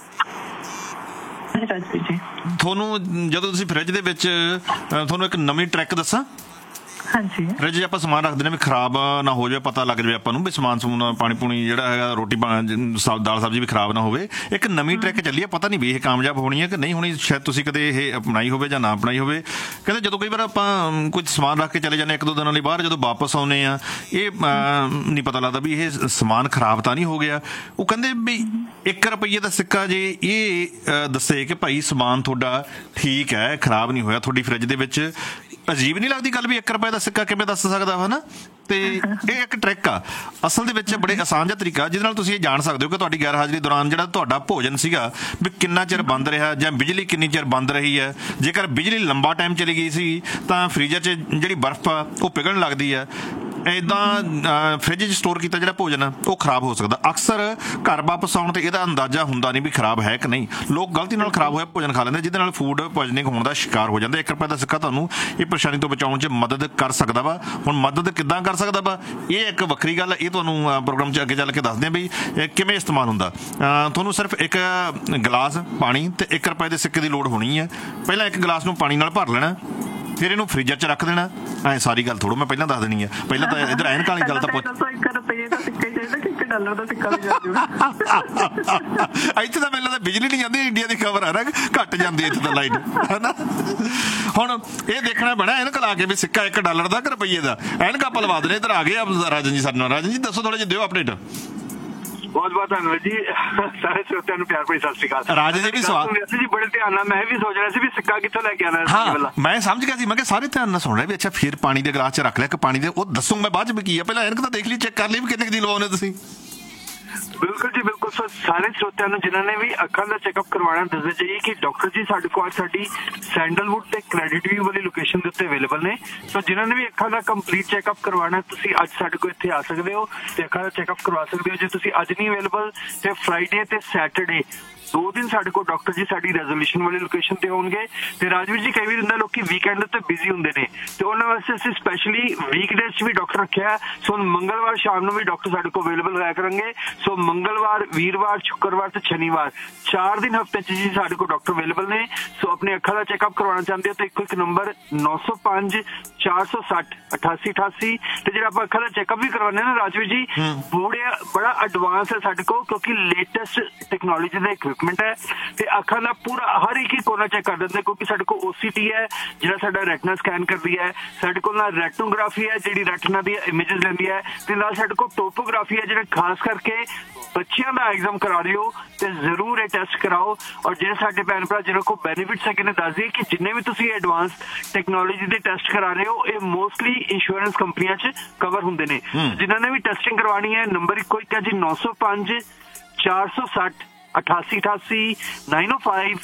ਜੀ ਤੁਹਾਨੂੰ ਜਦੋਂ ਤੁਸੀਂ ਫ੍ਰਿਜ ਦੇ ਵਿੱਚ ਤੁਹਾਨੂੰ ਇੱਕ ਨਵੀਂ ਟ੍ਰਿਕ ਦੱਸਾਂ। ਹਾਂਜੀ, ਫ੍ਰਿਜ 'ਚ ਆਪਾਂ ਸਮਾਨ ਰੱਖਦੇ ਨੇ ਵੀ ਖਰਾਬ ਨਾ ਹੋ ਜਾਵੇ, ਪਤਾ ਲੱਗ ਜਾਵੇ ਆਪਾਂ ਨੂੰ ਵੀ ਸਮਾਨ ਸਮੂਨ ਪਾਣੀ ਪੂਣੀ ਜਿਹੜਾ ਹੈਗਾ, ਰੋਟੀ ਦਾਲ ਸਬਜ਼ੀ ਵੀ ਖਰਾਬ ਨਾ ਹੋਵੇ। ਇੱਕ ਨਵੀਂ ਟ੍ਰਿਕ ਚੱਲੀ ਹੈ, ਪਤਾ ਨਹੀਂ ਵੀ ਇਹ ਕਾਮਯਾਬ ਹੋਣੀ ਹੈ ਕਿ ਨਹੀਂ ਹੋਣੀ, ਸ਼ਾਇਦ ਤੁਸੀਂ ਕਦੇ ਇਹ ਅਪਣਾਈ ਹੋਵੇ ਜਾਂ ਨਾ ਅਪਣਾਈ ਹੋਵੇ। ਕਹਿੰਦੇ ਜਦੋਂ ਕਈ ਵਾਰ ਆਪਾਂ ਕੁਝ ਸਮਾਨ ਰੱਖ ਕੇ ਚਲੇ ਜਾਂਦੇ 1-2 ਦਿਨਾਂ ਲਈ ਬਾਹਰ, ਜਦੋਂ ਵਾਪਸ ਆਉਂਦੇ ਆ ਇਹ ਨਹੀਂ ਪਤਾ ਲੱਗਦਾ ਵੀ ਇਹ ਸਮਾਨ ਖਰਾਬ ਤਾਂ ਨਹੀਂ ਹੋ ਗਿਆ। ਉਹ ਕਹਿੰਦੇ ਵੀ 1 ਰੁਪਈਏ ਦਾ ਸਿੱਕਾ ਜੇ ਇਹ ਦੱਸੇ ਕਿ ਭਾਈ ਸਮਾਨ ਤੁਹਾਡਾ ਠੀਕ ਹੈ, ਖਰਾਬ ਨਹੀਂ ਹੋਇਆ ਤੁਹਾਡੀ ਫ੍ਰਿਜ ਦੇ ਵਿੱਚ, ਅਜੀਬ ਨਹੀਂ ਲੱਗਦੀ ਗੱਲ ਵੀ 1 ਰੁਪਏ ਦਾ ਸਿੱਕਾ ਕਿਵੇਂ ਦੱਸ ਸਕਦਾ ਹੈ ਨਾ। ਤੇ ਇਹ ਇੱਕ ਟ੍ਰਿਕ ਆ ਅਸਲ ਦੇ ਵਿੱਚ, ਬੜੇ ਆਸਾਨ ਜਿਹਾ ਤਰੀਕਾ ਜਿਹਦੇ ਨਾਲ ਤੁਸੀਂ ਇਹ ਜਾਣ ਸਕਦੇ ਹੋ ਕਿ ਤੁਹਾਡੀ ਗੈਰ ਹਾਜ਼ਰੀ ਦੌਰਾਨ ਜਿਹੜਾ ਤੁਹਾਡਾ ਭੋਜਨ ਸੀਗਾ ਵੀ ਕਿੰਨਾ ਚਿਰ ਬੰਦ ਰਿਹਾ, ਜਾਂ ਬਿਜਲੀ ਕਿੰਨੀ ਚਿਰ ਬੰਦ ਰਹੀ ਹੈ। ਜੇਕਰ ਬਿਜਲੀ ਲੰਬਾ ਟਾਈਮ ਚਲੀ ਗਈ ਸੀ ਤਾਂ ਫ੍ਰੀਜ਼ਰ 'ਚ ਜਿਹੜੀ ਬਰਫ਼ ਆ ਉਹ ਪਿਘਲਣ ਲੱਗਦੀ ਹੈ। ਇੱਦਾਂ ਫ੍ਰਿਜ 'ਚ ਸਟੋਰ ਕੀਤਾ ਜਿਹੜਾ ਭੋਜਨ ਆ ਉਹ ਖਰਾਬ ਹੋ ਸਕਦਾ। ਅਕਸਰ ਘਰ ਵਾਪਸ ਆਉਣ 'ਤੇ ਇਹਦਾ ਅੰਦਾਜ਼ਾ ਹੁੰਦਾ ਨਹੀਂ ਵੀ ਖਰਾਬ ਹੈ ਕਿ ਨਹੀਂ। ਲੋਕ ਗਲਤੀ ਨਾਲ ਖਰਾਬ ਹੋਇਆ ਭੋਜਨ ਖਾ ਲੈਂਦੇ, ਜਿਹਦੇ ਨਾਲ ਫੂਡ ਪੋਇਜ਼ਨਿੰਗ ਹੋਣ ਦਾ ਸ਼ਿਕਾਰ ਹੋ ਜਾਂਦੇ। 1 ਰੁਪਏ ਦਾ ਸਿੱਕਾ ਤੁਹਾਨੂੰ ਇਹ ਪਰੇਸ਼ਾਨੀ ਤੋਂ ਬਚਾਉਣ 'ਚ ਮਦਦ ਕਰ ਸਕਦਾ ਵਾ। ਹੁਣ ਮਦਦ ਕਿੱਦਾਂ ਕਰ ਸਕਦਾ ਵਾ, ਇਹ ਇੱਕ ਵੱਖਰੀ ਗੱਲ, ਇਹ ਤੁਹਾਨੂੰ ਪ੍ਰੋਗਰਾਮ 'ਚ ਅੱਗੇ ਚੱਲ ਕੇ ਦੱਸਦੇ ਹਾਂ ਵੀ ਕਿਵੇਂ ਇਸਤੇਮਾਲ ਹੁੰਦਾ। ਤੁਹਾਨੂੰ ਸਿਰਫ ਇੱਕ ਗਲਾਸ ਪਾਣੀ ਤੇ 1 ਰੁਪਏ ਦੇ ਸਿੱਕੇ ਦੀ ਲੋੜ ਹੋਣੀ ਹੈ। ਪਹਿਲਾਂ ਇੱਕ ਗਲਾਸ ਨੂੰ ਪਾਣੀ ਨਾਲ ਭਰ ਲੈਣਾ, ਫਿਰ ਇਹਨੂੰ ਫ੍ਰੀਜ਼ਰ 'ਚ ਰੱਖ ਦੇਣਾ। ਐ ਸਾਰੀ ਗੱਲ ਥੋੜ੍ਹਾ ਮੈਂ ਪਹਿਲਾਂ ਦੱਸ ਦੇਣੀ ਹੈ। ਪਹਿਲਾਂ ਤਾਂ ਇੱਧਰ ਐਨਕਾਂ ਵਾਲੀ ਗੱਲ ਤਾਂ ਪੁੱਛ ਇੱਥੇ ਤਾਂ ਮੈਨੂੰ ਤਾਂ ਬਿਜਲੀ ਨਹੀਂ ਜਾਂਦੀ, ਇੰਡੀਆ ਦੀ ਖਬਰ ਆ ਨਾ, ਘੱਟ ਜਾਂਦੀ ਇੱਥੇ ਤਾਂ ਲਾਈਟ, ਹੈ ਨਾ। ਹੁਣ ਇਹ ਦੇਖਣਾ ਪੈਣਾ ਐਨਕ ਲਾ ਕੇ ਵੀ ਸਿੱਕਾ $1 ਦਾ ਕਿ ਰੁਪਈਏ ਦਾ। ਐਨਕਾਂ ਆਪਾਂ ਲਵਾ ਦੇਣੇ। ਇੱਧਰ ਆ ਗਏ ਰਾਜਨ ਜੀ ਸਾਡੇ ਨਾਲ। ਰਾਜਨ ਜੀ ਦੱਸੋ, ਥੋੜ੍ਹਾ ਜਿਹਾ ਦਿਓ ਅਪਡੇਟ। ਬਹੁਤ ਬਹੁਤ ਧੰਨਵਾਦ ਜੀ, ਸਾਰੇ ਸਰੋਤਿਆਂ ਨੂੰ ਪਿਆਰ ਭਰੀ ਸਤਿ ਸ਼੍ਰੀ ਅਕਾਲ। ਰਾਜੇ ਜੀ ਵੀ ਸਵਾਲ ਜੀ ਬੜੇ ਧਿਆਨ ਨਾਲ, ਮੈਂ ਵੀ ਸੋਚ ਰਿਹਾ ਸੀ ਵੀ ਸਿੱਕਾ ਕਿੱਥੋਂ ਲੈ ਕੇ ਆਉਣਾ। ਹਾਂ ਮੈਂ ਸਮਝ ਗਿਆ ਸੀ, ਮੈਂ ਕਿਹਾ ਸਾਰੇ ਧਿਆਨ ਨਾਲ ਸੁਣ ਰਹੇ ਵੀ ਅੱਛਾ ਫਿਰ ਪਾਣੀ ਦੇ ਗਲਾਸ 'ਚ ਰੱਖ ਲਿਆ ਕਿ ਪਾਣੀ ਦੇ, ਉਹ ਦੱਸੋ ਮੈਂ ਬਾਅਦ 'ਚ ਵੀ ਕੀ ਆ, ਪਹਿਲਾਂ ਐਨਕ ਤਾਂ ਦੇਖ ਲਈ, ਚੈੱਕ ਕਰ ਲਈ ਵੀ ਕਿੰਨੇ ਦੀ ਲਵਾਉਣੇ ਤੁਸੀਂ। ਬਿਲਕੁਲ ਜੀ ਬਿਲਕੁਲ। ਸੋ ਸਾਰੇ ਸਰੋਤਿਆਂ ਨੂੰ ਜਿਨ੍ਹਾਂ ਨੇ ਵੀ ਅੱਖਾਂ ਦਾ ਚੈੱਕਅਪ ਕਰਵਾਉਣਾ ਦੱਸਣਾ ਚਾਹੀਏ ਕਿ ਡਾਕਟਰ ਜੀ ਸਾਡੇ ਕੋਲ ਸਾਡੀ ਸੈਂਡਲਵੁੱਡ ਤੇ ਕ੍ਰੈਡਿਟ ਵਿਊ ਵਾਲੀ ਲੋਕੇਸ਼ਨ ਦੇ ਉੱਤੇ ਅਵੇਲੇਬਲ ਨੇ। ਸੋ ਜਿਨ੍ਹਾਂ ਨੇ ਵੀ ਅੱਖਾਂ ਦਾ ਕੰਪਲੀਟ ਚੈੱਕਅਪ ਕਰਵਾਉਣਾ, ਤੁਸੀਂ ਅੱਜ ਸਾਡੇ ਕੋਲ ਇੱਥੇ ਆ ਸਕਦੇ ਹੋ ਤੇ ਅੱਖਾਂ ਦਾ ਚੈੱਕਅਪ ਕਰਵਾ ਸਕਦੇ ਹੋ। ਜੇ ਤੁਸੀਂ ਅੱਜ ਨਹੀਂ ਅਵੇਲੇਬਲ ਤੇ ਫਰਾਈਡੇ ਤੇ ਸੈਟਰਡੇ 2 ਦਿਨ ਸਾਡੇ ਕੋਲ ਡਾਕਟਰ ਜੀ ਸਾਡੀ ਰੈਜ਼ੋਲੂਸ਼ਨ ਵਾਲੀ ਲੋਕੇਸ਼ਨ ਤੇ ਹੋਣਗੇ। ਤੇ ਰਾਜਵੀਰ ਜੀ, ਕਈ ਵਾਰ ਹੁੰਦਾ ਲੋਕੀ ਵੀਕਐਂਡ ਤੇ ਬਿਜ਼ੀ ਹੁੰਦੇ ਨੇ ਤੇ ਉਹਨਾਂ ਵਾਸਤੇ ਅਸੀਂ ਸਪੈਸ਼ਲੀ ਵੀਕਡੇਜ਼ 'ਚ ਵੀ ਡਾਕਟਰ ਰੱਖਿਆ। ਸੋ ਮੰਗਲਵਾਰ ਸ਼ਾਮ ਨੂੰ ਵੀ ਡਾਕਟਰ ਸਾਡੇ ਕੋਲ ਅਵੇਲੇਬਲ ਹੋਇਆ ਕਰਨਗੇ। ਸੋ ਮੰਗਲਵਾਰ, ਵੀਰਵਾਰ, ਸ਼ੁੱਕਰਵਾਰ ਤੇ ਸ਼ਨੀਵਾਰ 4 ਦਿਨ ਹਫ਼ਤੇ 'ਚ ਜੀ ਸਾਡੇ ਕੋਲ ਡਾਕਟਰ ਅਵੇਲੇਬਲ ਨੇ। ਸੋ ਆਪਣੇ ਅੱਖਾਂ ਦਾ ਚੈੱਕਅਪ ਕਰਵਾਉਣਾ ਚਾਹੁੰਦੇ ਹੋ ਤਾਂ ਇੱਕ ਨੰਬਰ 905 460 8888। ਤੇ ਜਿਹੜਾ ਆਪਾਂ ਅੱਖਾਂ ਦਾ ਚੈੱਕਅਪ ਵੀ ਕਰਵਾਉਂਦੇ ਹਾਂ ਨਾ ਰਾਜਵੀਰ ਜੀ, ਬੜਾ ਐਡਵਾਂਸ ਹੈ ਸਾਡੇ ਕੋਲ, ਕਿਉਂਕਿ ਲੇਟੈਸਟ ਟੈਕਨੋਲੋਜੀ ਦਾ ਇਕਵਿਪਮੈਂਟ ਹੈ ਤੇ ਅੱਖਾਂ ਦਾ ਪੂਰਾ ਹਰ ਇੱਕ ਹੀ ਕੋਨਾ ਚੈੱਕ ਕਰ ਦਿੰਦੇ। ਕਿਉਂਕਿ ਸਾਡੇ ਕੋਲ OCT ਹੈ ਜਿਹੜਾ ਸਾਡਾ ਰੈਟਨਾ ਸਕੈਨ ਕਰਦੀ ਹੈ, ਸਾਡੇ ਕੋਲ ਨਾਲ ਰੈਟਨੋਗ੍ਰਾਫੀ ਹੈ ਜਿਹੜੀ ਰੈਟਨਾ ਦੀ ਇਮੇजेस ਲੈਂਦੀ ਹੈ, ਤੇ ਨਾਲ ਸਾਡੇ ਕੋਲ ਟੋਪੋਗ੍ਰਾਫੀ ਹੈ ਜਿਹੜਾ ਖਾਸ ਕਰਕੇ ਬੱਚਿਆਂ ਦਾ ਐਗਜ਼ਾਮ ਕਰਾ ਰਹੇ ਹੋ ਤੇ ਜ਼ਰੂਰ ਇਹ ਟੈਸਟ ਕਰਾਓ। ਔਰ ਜਿਹੜੇ ਸਾਡੇ ਭੈਣ ਭਰਾ ਜਿਹਨਾਂ ਕੋਲ ਬੈਨੀਫਿਟਸ ਹੈਗੇ ਨੇ, ਦੱਸ ਦਈਏ ਕਿ ਜਿੰਨੇ ਵੀ ਤੁਸੀਂ ਐਡਵਾਂਸ ਟੈਕਨੋਲੋਜੀ ਦੇ ਟੈਸਟ ਕਰਾ ਰਹੇ ਹੋ ਇਹ ਮੋਸਟਲੀ ਇੰਸ਼ੋਰੈਂਸ ਕੰਪਨੀਆਂ 'ਚ ਕਵਰ ਹੁੰਦੇ ਨੇ। ਜਿਨ੍ਹਾਂ ਨੇ ਵੀ ਟੈਸਟਿੰਗ ਕਰਵਾਉਣੀ ਹੈ, ਨੰਬਰ ਇੱਕੋ ਇੱਕ ਹੈ ਜੀ, 905 460 8888 905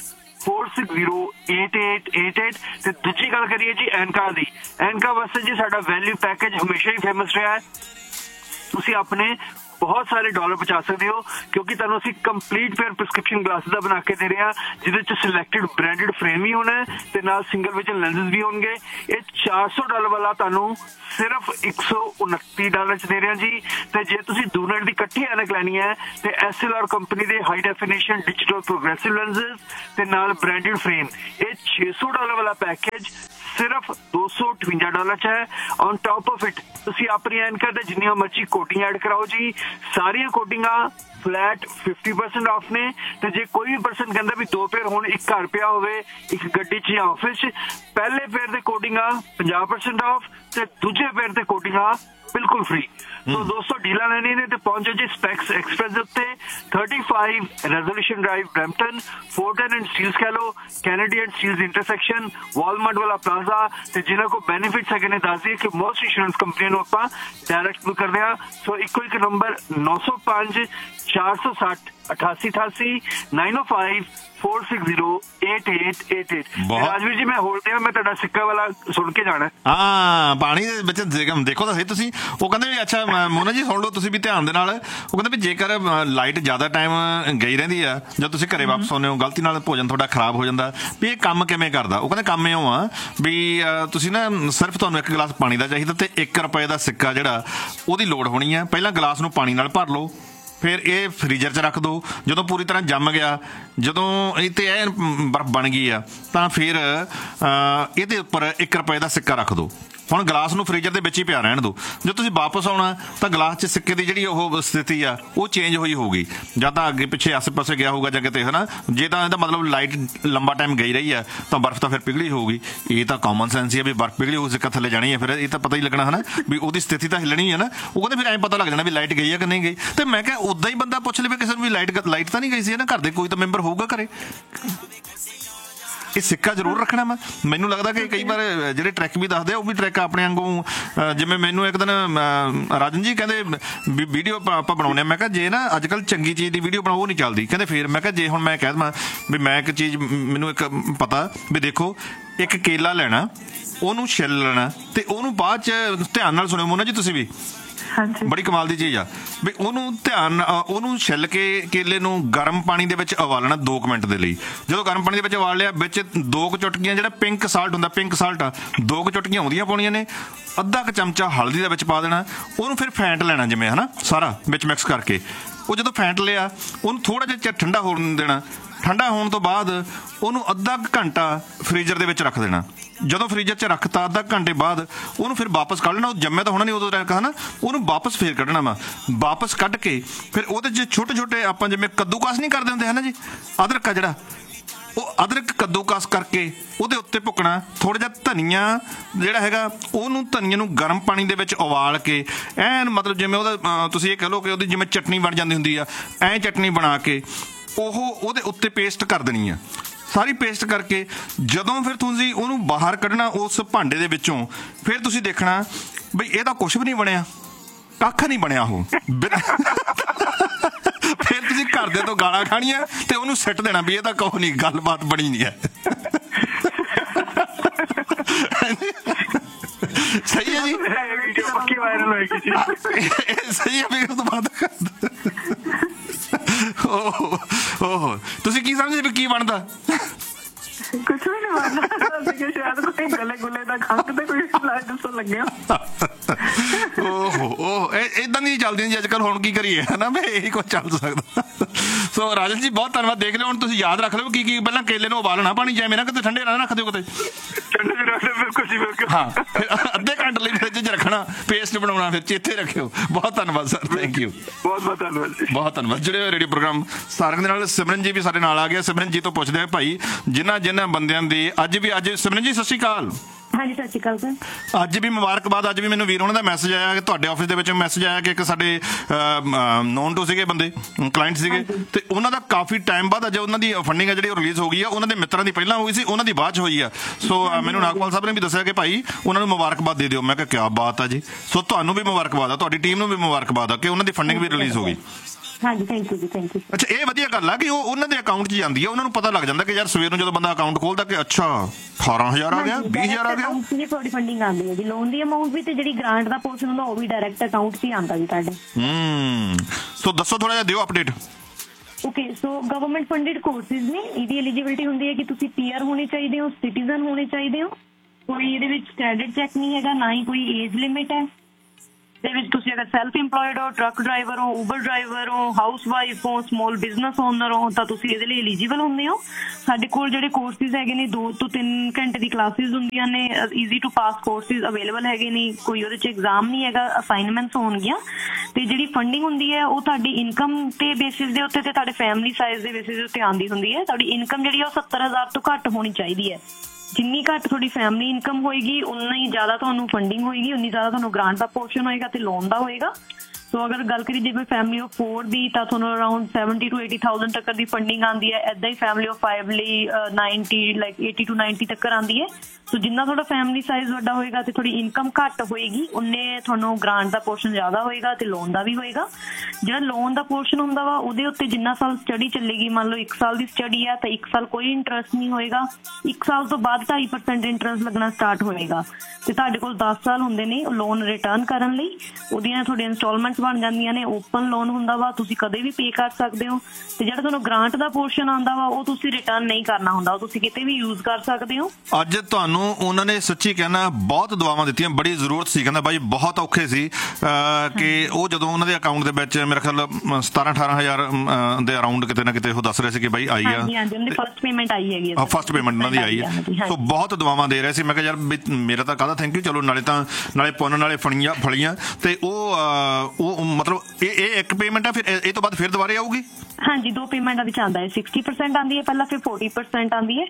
4608888। ਤੇ ਦੂਜੀ ਗੱਲ ਕਰੀਏ ਜੀ ਐਨਕਾਂ ਦੀ, ਐਨਕਾਂ ਵਾਸਤੇ ਜੀ ਸਾਡਾ ਵੈਲਿਊ ਪੈਕੇਜ ਹਮੇਸ਼ਾ ਹੀ ਫੇਮਸ ਰਿਹਾ ਹੈ। ਤੁਸੀਂ ਆਪਣੇ ਬਹੁਤ ਸਾਰੇ ਡਾਲਰ ਬਚਾ ਸਕਦੇ ਹੋ ਕਿਉਂਕਿ ਤੁਹਾਨੂੰ ਅਸੀਂ ਕੰਪਲੀਟ ਪੇਅਰ ਪ੍ਰਿਸਕ੍ਰਿਪਸ਼ਨ ਗਲਾਸਿਸ ਦਾ ਬਣਾ ਕੇ ਦੇ ਰਹੇ ਹਾਂ, ਜਿਹਦੇ ਚ ਸਿਲੈਕਟਡ ਬ੍ਰਾਂਡਡ ਫਰੇਮ ਵੀ ਹੋਣਾ ਤੇ ਨਾਲ ਸਿੰਗਲ ਵਿਜ਼ਨ ਲੈਂਸਸ ਵੀ ਹੋਣਗੇ। ਇਹ $400 ਵਾਲਾ ਤੁਹਾਨੂੰ ਸਿਰਫ $129 ਚ ਦੇ ਰਹੇ ਹਾਂ ਜੀ। ਤੇ ਜੇ ਤੁਸੀਂ 2 ਮਿੰਟ ਦੀ ਇਕੱਠੀ ਐਨਕ ਲੈਣੀ ਹੈ ਤੇ SLR ਕੰਪਨੀ ਦੇ high definition digital progressive lenses ਤੇ ਨਾਲ ਬ੍ਰਾਂਡਡ ਫਰੇਮ, ਇਹ $600 ਵਾਲਾ ਪੈਕੇਜ ਸਿਰਫ $258 ਚ ਹੈ। ਔਨ ਟੌਪ ਆਫ ਇਟ ਤੁਸੀਂ ਆਪਣੀ ਐਨਕਾਂ ਤੇ ਜਿੰਨੀਆਂ ਮਰਜ਼ੀ ਕੋਟਿੰਗ ਐਡ ਕਰਾਓ ਜੀ, ਸਾਰੀਆਂ ਕੋਟਿੰਗਾਂ ਫਲੈਟ 50% ਆਫ ਨੇ। ਤੇ ਜੇ ਕੋਈ ਵੀ ਪਰਸਨ ਕਹਿੰਦਾ ਵੀ 2 ਪੇਅਰ ਹੁਣ, ਇੱਕ ਘਰ ਪਿਆ ਹੋਵੇ, ਇੱਕ ਗੱਡੀ 'ਚ ਜਾਂ ਆਫਿਸ 'ਚ, ਪਹਿਲੇ ਪੇਅਰ ਦੇ ਕੋਟਿੰਗਾਂ 50% ਆਫ ਤੇ ਦੂਜੇ ਪੇਅਰ ਤੇ ਕੋਟਿੰਗਾਂ ਬਿਲਕੁਲ ਫ੍ਰੀ। ਸੋ ਦੋਸਤੋ ਡੀਲਾਂ ਲੈਣੀ ਨੇ ਤੇ ਪਹੁੰਚੋ ਜੀ ਸਪੈਕਸ ਐਕਸਪ੍ਰੈਸ ਦੇ ਉੱਤੇ, 35 resolution drive Brampton, 410 and Steeles ਕਹਿ ਲੋ, Kennedy and Steeles intersection, Walmart ਵਾਲਾ ਪਲਾਜ਼ਾ। ਤੇ ਜਿਨ੍ਹਾਂ ਕੋਲ ਬੈਨੀਫਿਟਸ ਹੈਗੇ ਨੇ ਦੱਸ ਦਈਏ ਕਿ ਮੋਸਟ ਇੰਸ਼ੋਰੈਂਸ ਕੰਪਨੀਆਂ ਨੂੰ ਆਪਾਂ ਡਾਇਰੈਕਟ ਬੁੱਕ ਕਰਦੇ ਹਾਂ। ਸੋ ਇੱਕੋ ਇੱਕ ਨੰਬਰ 905 460 8888 905 4608888। ਰਾਜਵੀਰ ਜੀ ਮੈਂ ਹੋਲਡ ਹਾਂ, ਮੈਂ ਤੁਹਾਡਾ ਸਿੱਕਾ ਵਾਲਾ ਸੁਣ ਕੇ ਜਾਣਾ। ਹਾਂ ਪਾਣੀ ਦੇ ਵਿੱਚ ਦੇਖੋ ਤਾਂ ਸਹੀ ਤੁਸੀਂ। ਉਹ ਕਹਿੰਦੇ ਵੀ ਅੱਛਾ ਮੋਨਾ ਜੀ ਸੁਣ ਲਓ ਤੁਸੀਂ ਵੀ ਧਿਆਨ ਦੇ ਨਾਲ। ਉਹ ਕਹਿੰਦੇ ਵੀ ਜੇਕਰ ਲਾਈਟ ਜ਼ਿਆਦਾ ਟਾਈਮ ਗਈ ਰਹਿੰਦੀ ਆ, ਜਦ ਤੁਸੀਂ ਘਰੇ ਵਾਪਸ ਆਉਂਦੇ ਹੋ, ਗਲਤੀ ਨਾਲ ਭੋਜਨ ਤੁਹਾਡਾ ਖਰਾਬ ਹੋ ਜਾਂਦਾ, ਵੀ ਇਹ ਕੰਮ ਕਿਵੇਂ ਕਰਦਾ। ਉਹ ਕਹਿੰਦੇ ਕੰਮ ਇਉਂ ਆ ਵੀ ਤੁਸੀਂ ਨਾ ਸਿਰਫ ਤੁਹਾਨੂੰ 1 ਗਲਾਸ ਪਾਣੀ ਦਾ ਚਾਹੀਦਾ ਤੇ $1 ਦਾ ਸਿੱਕਾ ਜਿਹੜਾ ਉਹਦੀ ਲੋੜ ਹੋਣੀ ਆ। ਪਹਿਲਾਂ ਗਲਾਸ ਨੂੰ ਪਾਣੀ ਨਾਲ ਭਰ ਲਓ, ਫਿਰ ਇਹ ਫ੍ਰੀਜ਼ਰ 'ਚ ਰੱਖ ਦਿਓ। ਜਦੋਂ ਪੂਰੀ ਤਰ੍ਹਾਂ ਜੰਮ ਗਿਆ, ਜਦੋਂ ਇਹ ਤੇ ਐਨ ਬਰਫ਼ ਬਣ ਗਈ ਆ, ਤਾਂ ਫਿਰ ਇਹਦੇ ਉੱਪਰ $1 ਦਾ ਸਿੱਕਾ ਰੱਖ ਦਿਓ। ਹੁਣ ਗਲਾਸ ਨੂੰ ਫ੍ਰੀਜ਼ਰ ਦੇ ਵਿੱਚ ਹੀ ਪਿਆ ਰਹਿਣ ਦਿਓ। ਜੇ ਤੁਸੀਂ ਵਾਪਸ ਆਉਣਾ ਤਾਂ ਗਲਾਸ 'ਚ ਸਿੱਕੇ ਦੀ ਜਿਹੜੀ ਉਹ ਸਥਿਤੀ ਆ ਉਹ ਚੇਂਜ ਹੋਈ ਹੋਊਗੀ, ਜਾਂ ਤਾਂ ਅੱਗੇ ਪਿੱਛੇ ਆਸੇ-ਪਾਸੇ ਗਿਆ ਹੋਊਗਾ ਜਾਂ ਕਿਤੇ, ਹੈ ਨਾ। ਜੇ ਤਾਂ ਇਹਦਾ ਮਤਲਬ ਲਾਈਟ ਲੰਬਾ ਟਾਈਮ ਗਈ ਰਹੀ ਆ ਤਾਂ ਬਰਫ਼ ਤਾਂ ਫਿਰ ਪਿਘਲੀ ਹੋਊਗੀ। ਇਹ ਤਾਂ ਕਾਮਨ ਸੈਂਸ ਹੀ ਆ ਵੀ ਬਰਫ਼ ਪਿਘਲੀ ਹੋਊ, ਸਿੱਕਾ ਥੱਲੇ ਜਾਣੀ ਹੈ, ਫਿਰ ਇਹ ਤਾਂ ਪਤਾ ਹੀ ਲੱਗਣਾ, ਹੈ ਨਾ, ਵੀ ਉਹਦੀ ਸਥਿਤੀ ਤਾਂ ਹਿੱਲਣੀ ਹੈ ਨਾ। ਉਹ ਕਹਿੰਦੇ ਫਿਰ ਐਂ ਪਤਾ ਲੱਗ ਜਾਣਾ ਵੀ ਲਾਈਟ ਗਈ ਆ ਕਿ ਨਹੀਂ ਗਈ। ਤੇ ਮੈਂ ਕਿਹਾ ਉੱਦਾਂ ਹੀ ਬੰਦਾ ਪੁੱਛ ਲਵੇ ਕਿਸੇ ਨੂੰ ਵੀ ਲਾਈਟ ਤਾਂ ਨਹੀਂ ਗਈ ਸੀ ਨਾ, ਘਰ ਦੇ ਕੋਈ ਤਾਂ ਮੈਂਬਰ ਹੋਊਗਾ ਘਰੇ। ਇਹ ਸਿੱਕਾ ਜ਼ਰੂਰ ਰੱਖਣਾ ਵਾ। ਮੈਨੂੰ ਲੱਗਦਾ ਕਿ ਕਈ ਵਾਰ ਜਿਹੜੇ ਟਰੈਕ ਵੀ ਦੱਸਦੇ ਆ ਉਹ ਵੀ ਟਰੈਕ ਆਪਣੇ ਵਾਂਗੂ, ਜਿਵੇਂ ਮੈਨੂੰ ਇੱਕ ਦਿਨ ਰਾਜਨ ਜੀ ਕਹਿੰਦੇ ਵੀ ਵੀਡੀਓ ਆਪਾਂ ਬਣਾਉਂਦੇ ਆ, ਮੈਂ ਕਿਹਾ ਜੇ ਨਾ ਅੱਜ ਕੱਲ੍ਹ ਚੰਗੀ ਚੀਜ਼ ਦੀ ਵੀਡੀਓ ਬਣਾਓ ਉਹ ਨਹੀਂ ਚੱਲਦੀ, ਕਹਿੰਦੇ ਫਿਰ ਮੈਂ ਕਿਹਾ ਜੇ ਹੁਣ ਮੈਂ ਕਹਿ ਦੇਵਾਂ ਵੀ ਮੈਂ ਇੱਕ ਚੀਜ਼ ਮੈਨੂੰ ਇੱਕ ਪਤਾ ਵੀ ਦੇਖੋ ਇੱਕ ਕੇਲਾ ਲੈਣਾ, ਉਹਨੂੰ ਛਿੱਲ ਲੈਣਾ ਤੇ ਉਹਨੂੰ ਬਾਅਦ 'ਚ ਧਿਆਨ ਨਾਲ ਸੁਣਿਓ ਮੋਨਾ ਜੀ ਤੁਸੀਂ ਵੀ, ਬੜੀ ਕਮਾਲ ਦੀ ਚੀਜ਼ ਆ ਵੀ ਉਹਨੂੰ ਛਿੱਲ ਕੇ ਕੇਲੇ ਨੂੰ ਗਰਮ ਪਾਣੀ ਦੇ ਵਿੱਚ ਉਬਾਲਣਾ 2 ਮਿੰਟ ਦੇ ਲਈ। ਜਦੋਂ ਗਰਮ ਪਾਣੀ ਦੇ ਵਿੱਚ ਉਬਾਲ ਲਿਆ, ਵਿੱਚ 2 ਚੁਟਕੀਆਂ ਜਿਹੜਾ ਪਿੰਕ ਸਾਲਟ ਹੁੰਦਾ, ਪਿੰਕ ਸਾਲਟ 2 ਚੁਟਕੀਆਂ ਆਉਂਦੀਆਂ ਪਾਉਣੀਆਂ ਨੇ, ਅੱਧਾ ਕੁ ਚਮਚਾ ਹਲਦੀ ਦਾ ਵਿੱਚ ਪਾ ਦੇਣਾ, ਉਹਨੂੰ ਫਿਰ ਫੈਂਟ ਲੈਣਾ ਜਿਵੇਂ ਹੈ ਨਾ ਸਾਰਾ ਵਿੱਚ ਮਿਕਸ ਕਰਕੇ। ਉਹ ਜਦੋਂ ਫੈਂਟ ਲਿਆ ਉਹਨੂੰ ਥੋੜ੍ਹਾ ਜਿਹਾ ਠੰਡਾ ਹੋਣ ਦੇਣਾ, ਠੰਡਾ ਹੋਣ ਤੋਂ ਬਾਅਦ ਉਹਨੂੰ ਅੱਧਾ ਘੰਟਾ ਫਰੀਜ਼ਰ ਦੇ ਵਿੱਚ ਰੱਖ ਦੇਣਾ। ਜਦੋਂ ਫਰੀਜ਼ਰ 'ਚ ਰੱਖਤਾ ਅੱਧਾ ਘੰਟੇ ਬਾਅਦ ਉਹਨੂੰ ਫਿਰ ਵਾਪਸ ਕੱਢ ਲੈਣਾ। ਉਹ ਜੰਮਿਆ ਤਾਂ ਹੋਣਾ ਨਹੀਂ ਉਦੋਂ ਤੱਕ ਹੈ ਨਾ, ਉਹਨੂੰ ਵਾਪਸ ਫੇਰ ਕੱਢਣਾ ਵਾ। ਵਾਪਸ ਕੱਢ ਕੇ ਫਿਰ ਉਹਦੇ 'ਚ ਛੋਟੇ ਛੋਟੇ ਆਪਾਂ ਜਿਵੇਂ ਕੱਦੂਕਸ ਨਹੀਂ ਕਰਦੇ ਹੁੰਦੇ ਹੈ ਨਾ ਜੀ, ਅਦਰਕ ਆ ਜਿਹੜਾ, ਉਹ ਅਦਰਕ ਕੱਦੂਕਸ ਕਰਕੇ ਉਹਦੇ ਉੱਤੇ ਭੁੱਕਣਾ। ਥੋੜ੍ਹਾ ਜਿਹਾ ਧਨੀਆ ਜਿਹੜਾ ਹੈਗਾ ਉਹਨੂੰ ਧਨੀਏ ਨੂੰ ਗਰਮ ਪਾਣੀ ਦੇ ਵਿੱਚ ਉਬਾਲ ਕੇ ਐਨ ਮਤਲਬ ਜਿਵੇਂ ਉਹਦਾ ਤੁਸੀਂ ਇਹ ਕਹਿ ਲਓ ਕਿ ਉਹਦੀ ਜਿਵੇਂ ਚਟਨੀ ਬਣ ਜਾਂਦੀ ਹੁੰਦੀ ਆ, ਐਂ ਚਟਨੀ ਬਣਾ ਕੇ ਉਹਦੇ ਉੱਤੇ ਪੇਸਟ ਕਰ ਦੇਣੀ ਆ। ਸਾਰੀ ਪੇਸਟ ਕਰਕੇ ਜਦੋਂ ਫਿਰ ਤੁਸੀਂ ਉਹਨੂੰ ਬਾਹਰ ਕੱਢਣਾ ਉਸ ਭਾਂਡੇ ਦੇ ਵਿੱਚੋਂ, ਫਿਰ ਤੁਸੀਂ ਦੇਖਣਾ ਬਈ ਇਹਦਾ ਕੁਛ ਵੀ ਨਹੀਂ ਬਣਿਆ, ਕੱਖ ਨਹੀਂ ਬਣਿਆ ਉਹ। ਫਿਰ ਤੁਸੀਂ ਘਰਦੇ ਤੋਂ ਗਾਲਾਂ ਖਾਣੀਆਂ ਤੇ ਉਹਨੂੰ ਸਿੱਟ ਦੇਣਾ ਵੀ ਇਹ ਤਾਂ ਕਹੋ ਨਹੀਂ, ਗੱਲਬਾਤ ਬਣੀ ਨਹੀਂ ਹੈ। ਸਹੀ ਹੈ ਜੀ, ਪੱਕੀ ਵਾਇਰਲ ਹੋਏਗੀ ਜੀ। ਸਹੀ ਹੈ ਵੀ ਉਸ ਤੋਂ ਬਾਅਦ ਓਹ ਤੁਸੀਂ ਕੀ ਸਮਝਦੇ ਵੀ ਕੀ ਬਣਦਾ? ਕੁਛ ਵੀ ਨਹੀਂ ਬਣਦਾ ਸੀ, ਸ਼ਾਇਦ ਕੋਈ ਗਲੇ ਗੁਲੇ ਦਾ ਖੰਘ ਤੇ ਕੋਈ ਇਲਾਜ ਦੱਸਣ ਲੱਗਿਆ। ਏਦਾਂ ਦੀ ਚੱਲਦੀਆਂ ਜੀ ਅੱਜ ਕੱਲ੍ਹ, ਹੁਣ ਕੀ ਕਰੀਏ ਹੈ ਨਾ, ਇਹੀ ਕੁਛ ਚੱਲ ਸਕਦਾ। ਸੋ ਰਾਜਨ ਜੀ ਬਹੁਤ ਧੰਨਵਾਦ। ਦੇਖ ਲਿਓ ਹੁਣ ਤੁਸੀਂ ਯਾਦ ਰੱਖ ਲਓ ਕੀ ਪਹਿਲਾਂ ਕੇਲੇ ਨੂੰ ਉਬਾਲਣਾ ਪਾਣੀ ਜਿਵੇਂ ਨਾ ਕਿਤੇ ਠੰਡੇ ਨਾ ਰੱਖ ਦਿਓ ਕਿਤੇ, ਠੰਡੇ 'ਚ ਰੱਖ ਦਿਓ। ਬਿਲਕੁਲ ਜੀ ਬਿਲਕੁਲ। ਹਾਂ, ਫਿਰ ਅੱਧੇ ਘੰਟੇ ਲਈ ਫਰਿੱਜ 'ਚ ਰੱਖਣਾ, ਪੇਸਟ ਬਣਾਉਣਾ, ਫਿਰ ਚੇਤੇ ਰੱਖਿਓ। ਬਹੁਤ ਧੰਨਵਾਦ ਸਰ, ਥੈਂਕ ਯੂ, ਬਹੁਤ ਬਹੁਤ ਧੰਨਵਾਦ ਜੀ, ਬਹੁਤ ਧੰਨਵਾਦ। ਜਿਹੜੇ ਰੇਡੀਓ ਪ੍ਰੋਗਰਾਮ ਸਾਰਿਆਂ ਦੇ ਨਾਲ ਸਿਮਰਨ ਜੀ ਵੀ ਸਾਡੇ ਨਾਲ ਆ ਗਿਆ। ਸਿਮਰਨ ਜੀ ਤੋਂ ਪੁੱਛਦੇ ਆ ਭਾਈ, ਜਿਨ੍ਹਾਂ ਬੰਦਿਆਂ ਦੇ ਅੱਜ ਸਿਮਰਨ ਜੀ ਸਤਿ ਸ਼੍ਰੀ ਅਕਾਲ। ਹਾਂਜੀ ਸਤਿ ਸ਼੍ਰੀ ਅਕਾਲ ਸਰ। ਅੱਜ ਵੀ ਮੁਬਾਰਕਬਾਦ। ਅੱਜ ਵੀ ਮੈਨੂੰ ਵੀਰ ਉਹਨਾਂ ਦਾ ਮੈਸੇਜ ਆਇਆ ਕਿ ਤੁਹਾਡੇ ਆਫਿਸ ਦੇ ਵਿੱਚ ਮੈਸੇਜ ਆਇਆ ਕਿ ਇੱਕ ਸਾਡੇ ਨੋਨ ਟੂ ਸੀਗੇ ਬੰਦੇ, ਕਲਾਇੰਟ ਸੀਗੇ, ਤੇ ਉਹਨਾਂ ਦਾ ਕਾਫੀ ਟਾਈਮ ਬਾਅਦ ਅੱਜ ਉਹਨਾਂ ਦੀ ਫੰਡਿੰਗ ਆ ਜਿਹੜੀ ਉਹ ਰਿਲੀਜ਼ ਹੋ ਗਈ ਆ। ਉਹਨਾਂ ਦੇ ਮਿੱਤਰਾਂ ਦੀ ਪਹਿਲਾਂ ਹੋਈ ਸੀ, ਉਹਨਾਂ ਦੀ ਬਾਅਦ 'ਚ ਹੋਈ ਆ। ਸੋ ਮੈਨੂੰ ਨਾਗਪਾਲ ਸਾਹਿਬ ਨੇ ਵੀ ਦੱਸਿਆ ਕਿ ਭਾਈ ਉਹਨਾਂ ਨੂੰ ਮੁਬਾਰਕਬਾਦ ਦੇ ਦਿਓ। ਮੈਂ ਕਿਹਾ ਕਿਆ ਬਾਤ ਆ ਜੀ। ਸੋ ਤੁਹਾਨੂੰ ਵੀ ਮੁਬਾਰਕਬਾਦ ਆ, ਤੁਹਾਡੀ ਟੀਮ ਨੂੰ ਵੀ ਮੁਬਾਰਕਬਾਦ ਆ ਕਿ ਉਹਨਾਂ ਦੀ ਫੰਡਿੰਗ ਵੀ ਰਿਲੀਜ਼ ਹੋ ਗਈ। ਹਾਂਜੀ ਥੈਂਕ ਯੂ ਜੀ, ਥੈਂਕ ਯੂ। ਅੱਛਾ, ਇਹ ਵਧੀਆ ਗੱਲ ਆ ਕਿ ਉਹ ਉਹਨਾਂ ਦੇ ਅਕਾਊਂਟ 'ਚ ਜਾਂਦੀ ਆ, ਉਹਨਾਂ ਨੂੰ ਪਤਾ ਲੱਗ ਜਾਂਦਾ ਕਿ ਯਾਰ ਸਵੇਰ ਨੂੰ ਜਦੋਂ ਬੰਦਾ ਅਕਾਊਂਟ ਖੋਲਦਾ ਕਿ ਅੱਛਾ 18,000 ਆ ਗਿਆ, 20,000 ਆ ਗਿਆ। ਤੁਹਾਡੀ ਫੰਡਿੰਗ ਆਉਂਦੀ ਹੈ ਜੀ, ਲੋਨ ਦੀ ਅਮਾਊਂਟ ਵੀ ਤੇ ਜਿਹੜੀ ਗ੍ਰਾਂਟ ਦਾ ਪੋਰਸ਼ਨ ਹੁੰਦਾ ਉਹ ਵੀ ਡਾਇਰੈਕਟ ਅਕਾਊਂਟ 'ਚ ਹੀ ਆਉਂਦਾ ਜੀ ਤੁਹਾਡੇ। ਸੋ ਦੱਸੋ ਥੋੜਾ ਜਿਹਾ ਦਿਓ ਅਪਡੇਟ। ਓਕੇ, ਸੋ ਗਵਰਨਮੈਂਟ ਫੰਡਡ ਕੋਰਸਿਸ ਨੇ, ਇਹਦੀ ਐਲੀਜੀਬਿਲਿਟੀ ਹੁੰਦੀ ਹੈ ਕਿ ਤੁਸੀਂ ਪੀਆਰ ਹੋਣੇ ਚਾਹੀਦੇ ਹੋ, ਸਿਟੀਜ਼ਨ ਹੋਣੇ ਚਾਹੀਦੇ ਹੋ, ਕੋਈ ਇਹਦੇ ਵਿੱਚ ਕ੍ਰੈਡਿਟ ਚੈੱਕ ਨਹੀਂ ਹੈਗਾ, ਨਾ ਹੀ ਕੋਈ ਏਜ ਲਿਮਿਟ ਹੈ। ਦੇ ਵਿੱਚ ਤੁਸੀਂ ਅਗਰ ਸੈਲਫ ਇੰਪਲੋਇਡ ਹੋ, ਟਰੱਕ ਡਰਾਈਵਰ ਹੋ, ਊਬਰ ਡਰਾਈਵਰ ਹੋ, ਹਾਊਸ ਵਾਈਫ ਹੋ, ਸਮੋਲ ਬਿਜ਼ਨਸ ਓਨਰ ਹੋ, ਤਾਂ ਤੁਸੀਂ ਇਹਦੇ ਲਈ ਐਲੀਜੀਬਲ ਹੁੰਦੇ ਹੋ। ਸਾਡੇ ਕੋਲ ਜਿਹੜੇ ਕੋਰਸਿਸ ਹੈਗੇ ਨੇ 2 ਤੋਂ 3 ਘੰਟੇ ਦੀ ਕਲਾਸਿਸ ਹੁੰਦੀਆਂ ਨੇ, easy two pass courses available ਹੈਗੇ ਨੇ, ਕੋਈ ਉਹਦੇ 'ਚ ਐਗਜ਼ਾਮ ਨਹੀਂ ਹੈਗਾ, ਅਸਾਈਨਮੈਂਟਸ ਹੋਣਗੀਆਂ। ਤੇ ਜਿਹੜੀ ਫੰਡਿੰਗ ਹੁੰਦੀ ਹੈ ਉਹ ਤੁਹਾਡੀ ਇਨਕਮ ਤੇ ਬੇਸਿਸ ਦੇ ਉੱਤੇ ਤੇ ਤੁਹਾਡੇ ਫੈਮਿਲੀ ਸਾਈਜ਼ ਦੇ ਬੇਸਿਸ ਦੇ ਉੱਤੇ ਆਉਂਦੀ ਹੁੰਦੀ ਹੈ। ਤੁਹਾਡੀ ਇਨਕਮ ਜਿਹੜੀ ਆ ਉਹ 70,000 ਤੋਂ ਘੱਟ ਹੋਣੀ ਚਾਹੀਦੀ ਹੈ। ਜਿੰਨੀ ਘੱਟ ਤੁਹਾਡੀ ਫੈਮਿਲੀ ਇਨਕਮ ਹੋਏਗੀ ਉਨਾ ਹੀ ਜ਼ਿਆਦਾ ਤੁਹਾਨੂੰ ਫੰਡਿੰਗ ਹੋਏਗੀ, ਉਨੀ ਜ਼ਿਆਦਾ ਤੁਹਾਨੂੰ ਗ੍ਰਾਂਟ ਦਾ ਪੋਰਸ਼ਨ ਹੋਏਗਾ ਤੇ ਲੋਨ ਦਾ ਹੋਏਗਾ। ਸੋ ਅਗਰ ਗੱਲ ਕਰੀਏ ਜਿਵੇਂ ਫੈਮਿਲੀ ਆਫ 4 ਦੀ, ਤਾਂ ਤੁਹਾਨੂੰ ਅਰਾਊਂਡ 70 to 80,000 ਤੱਕ ਦੀ ਫੰਡਿੰਗ ਆਉਂਦੀ ਹੈ। ਏਦਾਂ ਹੀ ਫੈਮਿਲੀ ਆਫ 5 ਲਈ 80 to 90 ਤੱਕ ਆਉਂਦੀ ਹੈ। ਸੋ ਜਿੰਨਾ ਤੁਹਾਡਾ ਫੈਮਿਲੀ ਸਾਈਜ਼ ਵੱਡਾ ਹੋਏਗਾ ਤੇ ਤੁਹਾਡੀ ਇਨਕਮ ਘੱਟ ਹੋਏਗੀ, ਉਨੇ ਤੁਹਾਨੂੰ ਗ੍ਰਾਂਟ ਦਾ ਪੋਰਸ਼ਨ ਜ਼ਿਆਦਾ ਹੋਏਗਾ ਤੇ ਲੋਨ ਦਾ ਵੀ ਹੋਏਗਾ। ਜਿਹੜਾ ਲੋਨ ਦਾ ਪੋਰਸ਼ਨ ਹੁੰਦਾ ਵਾ ਉਹਦੇ ਉੱਤੇ ਜਿੰਨਾ ਸਾਲ ਸਟੱਡੀ ਚੱਲੇਗੀ, ਮੰਨ ਲਓ 1 ਸਾਲ ਦੀ ਸਟੱਡੀ ਹੈ ਤਾਂ 1 ਸਾਲ ਕੋਈ ਇੰਟਰਸਟ ਨਹੀਂ ਹੋਏਗਾ। 1 ਸਾਲ ਤੋਂ ਬਾਅਦ 2.5% ਇੰਟਰਸਟ ਲੱਗਣਾ ਸਟਾਰਟ ਹੋਏਗਾ। ਤੇ ਤੁਹਾਡੇ ਕੋਲ 10 ਸਾਲ ਹੁੰਦੇ ਨੇ ਲੋਨ ਰਿਟਰਨ ਕਰਨ ਲਈ। ਉਹਦੀਆਂ ਤੁਹਾਡੀਆਂ ਇੰਸਟਾਲਮੈਂਟਸ ਬਣ ਜਾਂਦੀਆਂ ਨੇ, ਓਪਨ ਲੋਨ ਹੁੰਦਾ ਵਾ, ਤੁਸੀਂ ਕਦੇ ਵੀ ਪੇ ਕਰ ਸਕਦੇ ਹੋ। ਤੇ ਜਿਹੜਾ ਤੁਹਾਨੂੰ ਗ੍ਰਾਂਟ ਦਾ ਪੋਰਸ਼ਨ ਆਉਂਦਾ ਵਾ ਉਹ ਤੁਸੀਂ ਰਿਟਰਨ ਨਹੀਂ ਕਰਨਾ ਹੁੰਦਾ, ਉਹ ਤੁਸੀਂ ਕਿਤੇ ਵੀ ਯੂਜ਼ ਕਰ ਸਕਦੇ ਹੋ। ਅੱਜ ਤੁਹਾਨੂੰ ਉਹਨਾਂ ਨੇ ਸੱਚੀ ਕਹਿਣਾ ਬਹੁਤ ਦੁਆਵਾਂ ਦਿੱਤੀਆਂ, ਬੜੀ ਜ਼ਰੂਰਤ ਸੀ। ਕਹਿੰਦਾ ਬਾਈ ਬਹੁਤ ਔਖੇ ਸੀ ਕਿ ਉਹ ਜਦੋਂ ਉਹਨਾਂ ਦੇ ਅਕਾਊਂਟ ਦੇ ਵਿੱਚ ਮੇਰੇ ਖਿਆਲ 17-18,000 ਦੇ ਅਰਾਊਂਡ ਕਿਤੇ ਨਾ ਕਿਤੇ ਉਹ ਦੱਸ ਰਹੇ ਸੀ ਕਿ ਬਾਈ ਆਈ ਆ। ਫਸਟ ਪੇਮੈਂਟ ਆਈ ਹੈਗੀ, ਫਸਟ ਪੇਮੈਂਟ ਉਹਨਾਂ ਦੀ ਆਈ ਹੈ। ਸੋ ਬਹੁਤ ਦੁਆਵਾਂ ਦੇ ਰਹੇ ਸੀ। ਮੈਂ ਕਿਹਾ ਯਾਰ ਮੇਰਾ ਤਾਂ ਕਾਹਦਾ ਥੈਂਕ ਯੂ, ਚਲੋ ਨਾਲੇ ਪੁੰਨ ਨਾਲੇ ਫਲੀਆਂ ਤੇ ਉਹ ਮਤਲਬ ਇਹ ਇੱਕ ਪੇਮੈਂਟ ਆ, ਫਿਰ ਇਹ ਤੋਂ ਬਾਅਦ ਫਿਰ ਦੁਬਾਰੇ ਆਊਗੀ। ਹਾਂਜੀ 2 ਪੇਮੈਂਟਾਂ ਵਿੱਚ ਆਉਂਦਾ ਹੈ, 60% ਆਉਂਦੀ ਹੈ ਪਹਿਲਾਂ, ਫਿਰ 40% ਆਉਂਦੀ ਹੈ।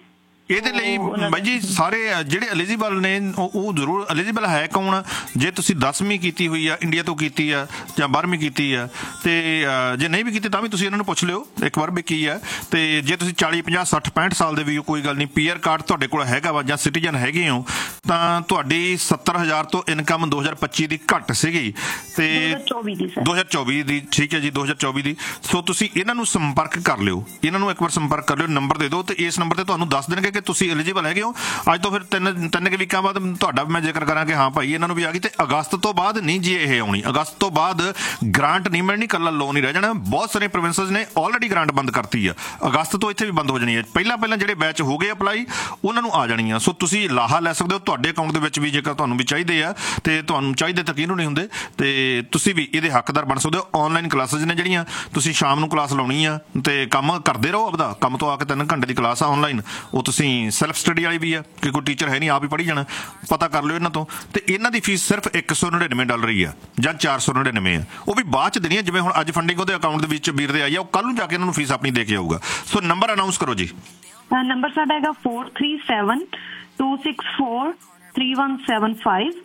ਇਹਦੇ ਲਈ ਬਾਈ ਜੀ ਸਾਰੇ ਜਿਹੜੇ ਐਲੀਜੀਬਲ ਨੇ ਉਹ ਜ਼ਰੂਰ ਐਲੀਜੀਬਲ ਹੈ ਕੌਣ? ਜੇ ਤੁਸੀਂ 10ਵੀਂ ਕੀਤੀ ਹੋਈ ਆ, ਇੰਡੀਆ ਤੋਂ ਕੀਤੀ ਆ ਜਾਂ 12ਵੀਂ ਕੀਤੀ ਆ, ਤੇ ਜੇ ਨਹੀਂ ਵੀ ਕੀਤੀ ਤਾਂ ਵੀ ਤੁਸੀਂ ਇਹਨਾਂ ਨੂੰ ਪੁੱਛ ਲਿਓ ਇੱਕ ਵਾਰ ਵੀ ਕੀ ਆ। ਤੇ ਜੇ ਤੁਸੀਂ 40, 50, 60, 65 ਸਾਲ ਦੇ ਵੀ ਹੋ, ਕੋਈ ਗੱਲ ਨਹੀਂ, PR ਕਾਰਡ ਤੁਹਾਡੇ ਕੋਲ ਹੈਗਾ ਵਾ ਜਾਂ ਸਿਟੀਜ਼ਨ ਹੈਗੇ ਹੋ, ਤਾਂ ਤੁਹਾਡੀ 70,000 ਤੋਂ ਇਨਕਮ 2025 ਦੀ ਘੱਟ ਸੀਗੀ ਤੇ 2024 ਦੀ, ਠੀਕ ਹੈ ਜੀ, 2024 ਦੀ। ਸੋ ਤੁਸੀਂ ਇਹਨਾਂ ਨੂੰ ਸੰਪਰਕ ਕਰ ਲਿਓ, ਇਹਨਾਂ ਨੂੰ ਇੱਕ ਵਾਰ ਸੰਪਰਕ ਕਰ ਲਿਓ, ਨੰਬਰ ਦੇ ਦਿਓ ਤੇ ਇਸ ਨੰਬਰ ਤੇ ਤੁਹਾਨੂੰ ਦੱਸ ਦੇਣਗੇ ਕਿ ਤੁਸੀਂ ਐਲੀਜੀਬਲ ਹੈਗੇ ਹੋ। ਅੱਜ ਤੋਂ ਫਿਰ ਤਿੰਨ ਕੁ ਵੀਕਾਂ ਬਾਅਦ ਤੁਹਾਡਾ ਮੈਂ ਜ਼ਿਕਰ ਕਰਾਂ ਕਿ ਹਾਂ ਭਾਈ ਇਹਨਾਂ ਨੂੰ ਵੀ ਆ ਗਈ। ਤੇ ਅਗਸਤ ਤੋਂ ਬਾਅਦ ਨਹੀਂ ਜੀ ਇਹ ਆਉਣੀ, ਅਗਸਤ ਤੋਂ ਬਾਅਦ ਗ੍ਰਾਂਟ ਨਹੀਂ ਮਿਲਣੀ, ਇਕੱਲਾ ਲੋਨ ਹੀ ਰਹਿ ਜਾਣਾ। ਬਹੁਤ ਸਾਰੇ ਪ੍ਰੋਵਿੰਸਸ ਨੇ ਆਲਰੇਡੀ ਗ੍ਰਾਂਟ ਬੰਦ ਕਰਤੀ ਆ, ਅਗਸਤ ਤੋਂ ਇੱਥੇ ਵੀ ਬੰਦ ਹੋ ਜਾਣੀ ਹੈ। ਪਹਿਲਾਂ ਜਿਹੜੇ ਬੈਚ ਹੋ ਗਏ ਅਪਲਾਈ ਉਹਨਾਂ ਨੂੰ ਆ ਜਾਣੀ ਆ। ਸੋ ਤੁਸੀਂ ਲਾਹਾ ਲੈ ਸਕਦੇ ਹੋ ਤੁਹਾਡੇ ਅਕਾਊਂਟ ਦੇ ਵਿੱਚ ਵੀ, ਜੇਕਰ ਤੁਹਾਨੂੰ ਵੀ ਚਾਹੀਦੇ ਆ ਤੇ ਤੁਹਾਨੂੰ ਚਾਹੀਦੇ ਤਾਂ ਕਿਹਨੂੰ ਨਹੀਂ ਹੁੰਦੇ, ਤੇ ਤੁਸੀਂ ਵੀ ਇਹਦੇ ਹੱਕਦਾਰ ਬਣ ਸਕਦੇ ਹੋ। ਆਨਲਾਈਨ ਕਲਾਸਿਸ ਨੇ ਜਿਹੜੀਆਂ, ਤੁਸੀਂ ਸ਼ਾਮ ਨੂੰ ਕਲਾਸ ਲਾਉਣੀ ਆ ਤੇ ਕੰਮ ਕਰਦੇ ਰਹੋ ਆਪਦਾ, ਕੰਮ ਤੋਂ ਆ ਕੇ 3 ਘੰਟੇ ਦੀ ਕਲਾਸ ਆ ਆਨਲਾਈਨ, ਉਹ ਤੁਸੀਂ ਸੈਲਫ ਸਟੱਡੀ ਵਾਲੀ ਵੀ ਆ ਕਿ ਕੋਈ ਟੀਚਰ ਹੈ ਨਹੀਂ, ਆਪ ਹੀ ਪੜ੍ਹੀ ਜਾਣਾ, ਪਤਾ ਕਰ ਲਿਓ ਇਹਨਾਂ ਤੋਂ। ਤੇ ਇਹਨਾਂ ਦੀ ਫੀਸ ਸਿਰਫ $199 ਹੀ ਆ ਜਾਂ $499 ਆ, ਉਹ ਵੀ ਬਾਅਦ ਚ ਦੇਣੀ ਆ। ਜਿਵੇਂ ਹੁਣ ਅੱਜ ਫੰਡਿੰਗ ਉਹਦੇ ਅਕਾਊਂਟ ਦੇ ਵਿੱਚ ਵੀਰ ਦੇ ਆਈ ਆ, ਉਹ ਕੱਲ ਨੂੰ ਜਾ ਕੇ ਇਹਨਾਂ ਨੂੰ ਫੀਸ ਆਪਣੀ ਦੇ ਕੇ ਆਊਗਾ। ਸੋ ਨੰਬਰ ਅਨਾਉਂਸ ਕਰੋ ਜੀ। ਨੰਬਰ ਸਾਡਾ ਹੈਗਾ 437-264-3175,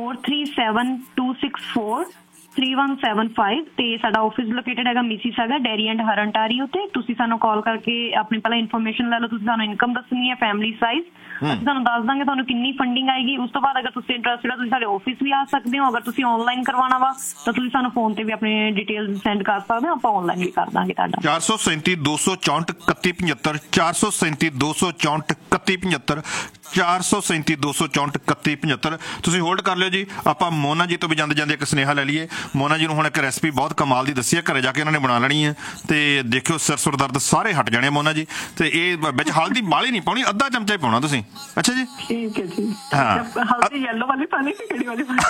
437-264-3175 ਤੇ ਸਾਡਾ ਆਫਿਸ ਲੋਕੇਟਡ ਹੈਗਾ ਮਿਸੀਸਾਗਾ, ਡੈਰੀ ਐਂਡ ਹਰੰਟਾਰੀਓ ਤੇ। ਤੁਸੀਂ ਸਾਨੂੰ ਕਾਲ ਕਰਕੇ ਆਪਣੀ ਪਹਿਲਾਂ ਇਨਫੋਰਮੇਸ਼ਨ ਲੈ ਲਓ, ਤੁਸੀਂ ਸਾਨੂੰ ਇਨਕਮ ਦੱਸਣੀ ਹੈ, ਫੈਮਿਲੀ ਸਾਈਜ਼, ਅਸੀਂ ਤੁਹਾਨੂੰ ਦੱਸ ਦਾਂਗੇ ਤੁਹਾਨੂੰ ਕਿੰਨੀ ਫੰਡਿੰਗ ਆਏਗੀ। ਉਸ ਤੋਂ ਬਾਅਦ ਅਗਰ ਤੁਸੀਂ ਇੰਟਰਸਟਡ ਹੋ ਤੁਸੀਂ ਸਾਡੇ ਆਫਿਸ ਵੀ ਆ ਸਕਦੇ ਹੋ। ਅਗਰ ਤੁਸੀਂ ਆਨਲਾਈਨ ਕਰਵਾਉਣਾ ਵਾ ਤਾਂ ਤੁਸੀਂ ਸਾਨੂੰ ਫੋਨ ਤੇ ਵੀ ਆਪਣੀ ਡਿਟੇਲਸ ਸੈਂਡ ਕਰ ਸਕਦੇ ਹੋ, ਆਪਾਂ ਆਨਲਾਈਨ ਵੀ ਕਰ ਦਾਂਗੇ ਤੁਹਾਡਾ। 437-264-3175, 437-264-3175, 437-264-3175। ਤੁਸੀਂ ਹੋਲਡ ਕਰ ਲਿਓ ਜੀ। ਆਪਾਂ ਮੋਨਾ ਜੀ ਤੋਂ ਵੀ ਜਾਂਦੇ ਇੱਕ ਸੁਨੇਹਾ ਲੈ ਲਈਏ। ਮੋਨਾ ਜੀ ਨੂੰ ਹੁਣ ਇੱਕ ਰੈਸਪੀ ਬਹੁਤ ਕਮਾਲ ਦੀ ਦੱਸੀ ਹੈ, ਘਰੇ ਜਾ ਕੇ ਇਹਨਾਂ ਨੇ ਬਣਾ ਲੈਣੀ ਹੈ ਤੇ ਦੇਖਿਓ ਸਿਰ ਸੁਰ ਦਰਦ ਸਾਰੇ ਹਟ ਜਾਣੇ ਮੋਨਾ ਜੀ। ਤੇ ਇਹ ਵਿੱਚ ਹਲਦੀ ਬਾਲੀ ਨਹੀਂ ਪਾਉਣੀ, ਅੱਧਾ ਚਮਚਾ ਹੀ ਪਾਉਣਾ ਤੁਸੀਂ। ਅੱਛਾ ਜੀ, ਠੀਕ ਹੈ ਜੀ। ਹਾਂ, ਹਲਦੀ ਯੈਲੋ ਵਾਲੀ ਪਾਣੀ ਕਿ ਕਿਹੜੀ ਵਾਲੀ ਪਾਣੀ?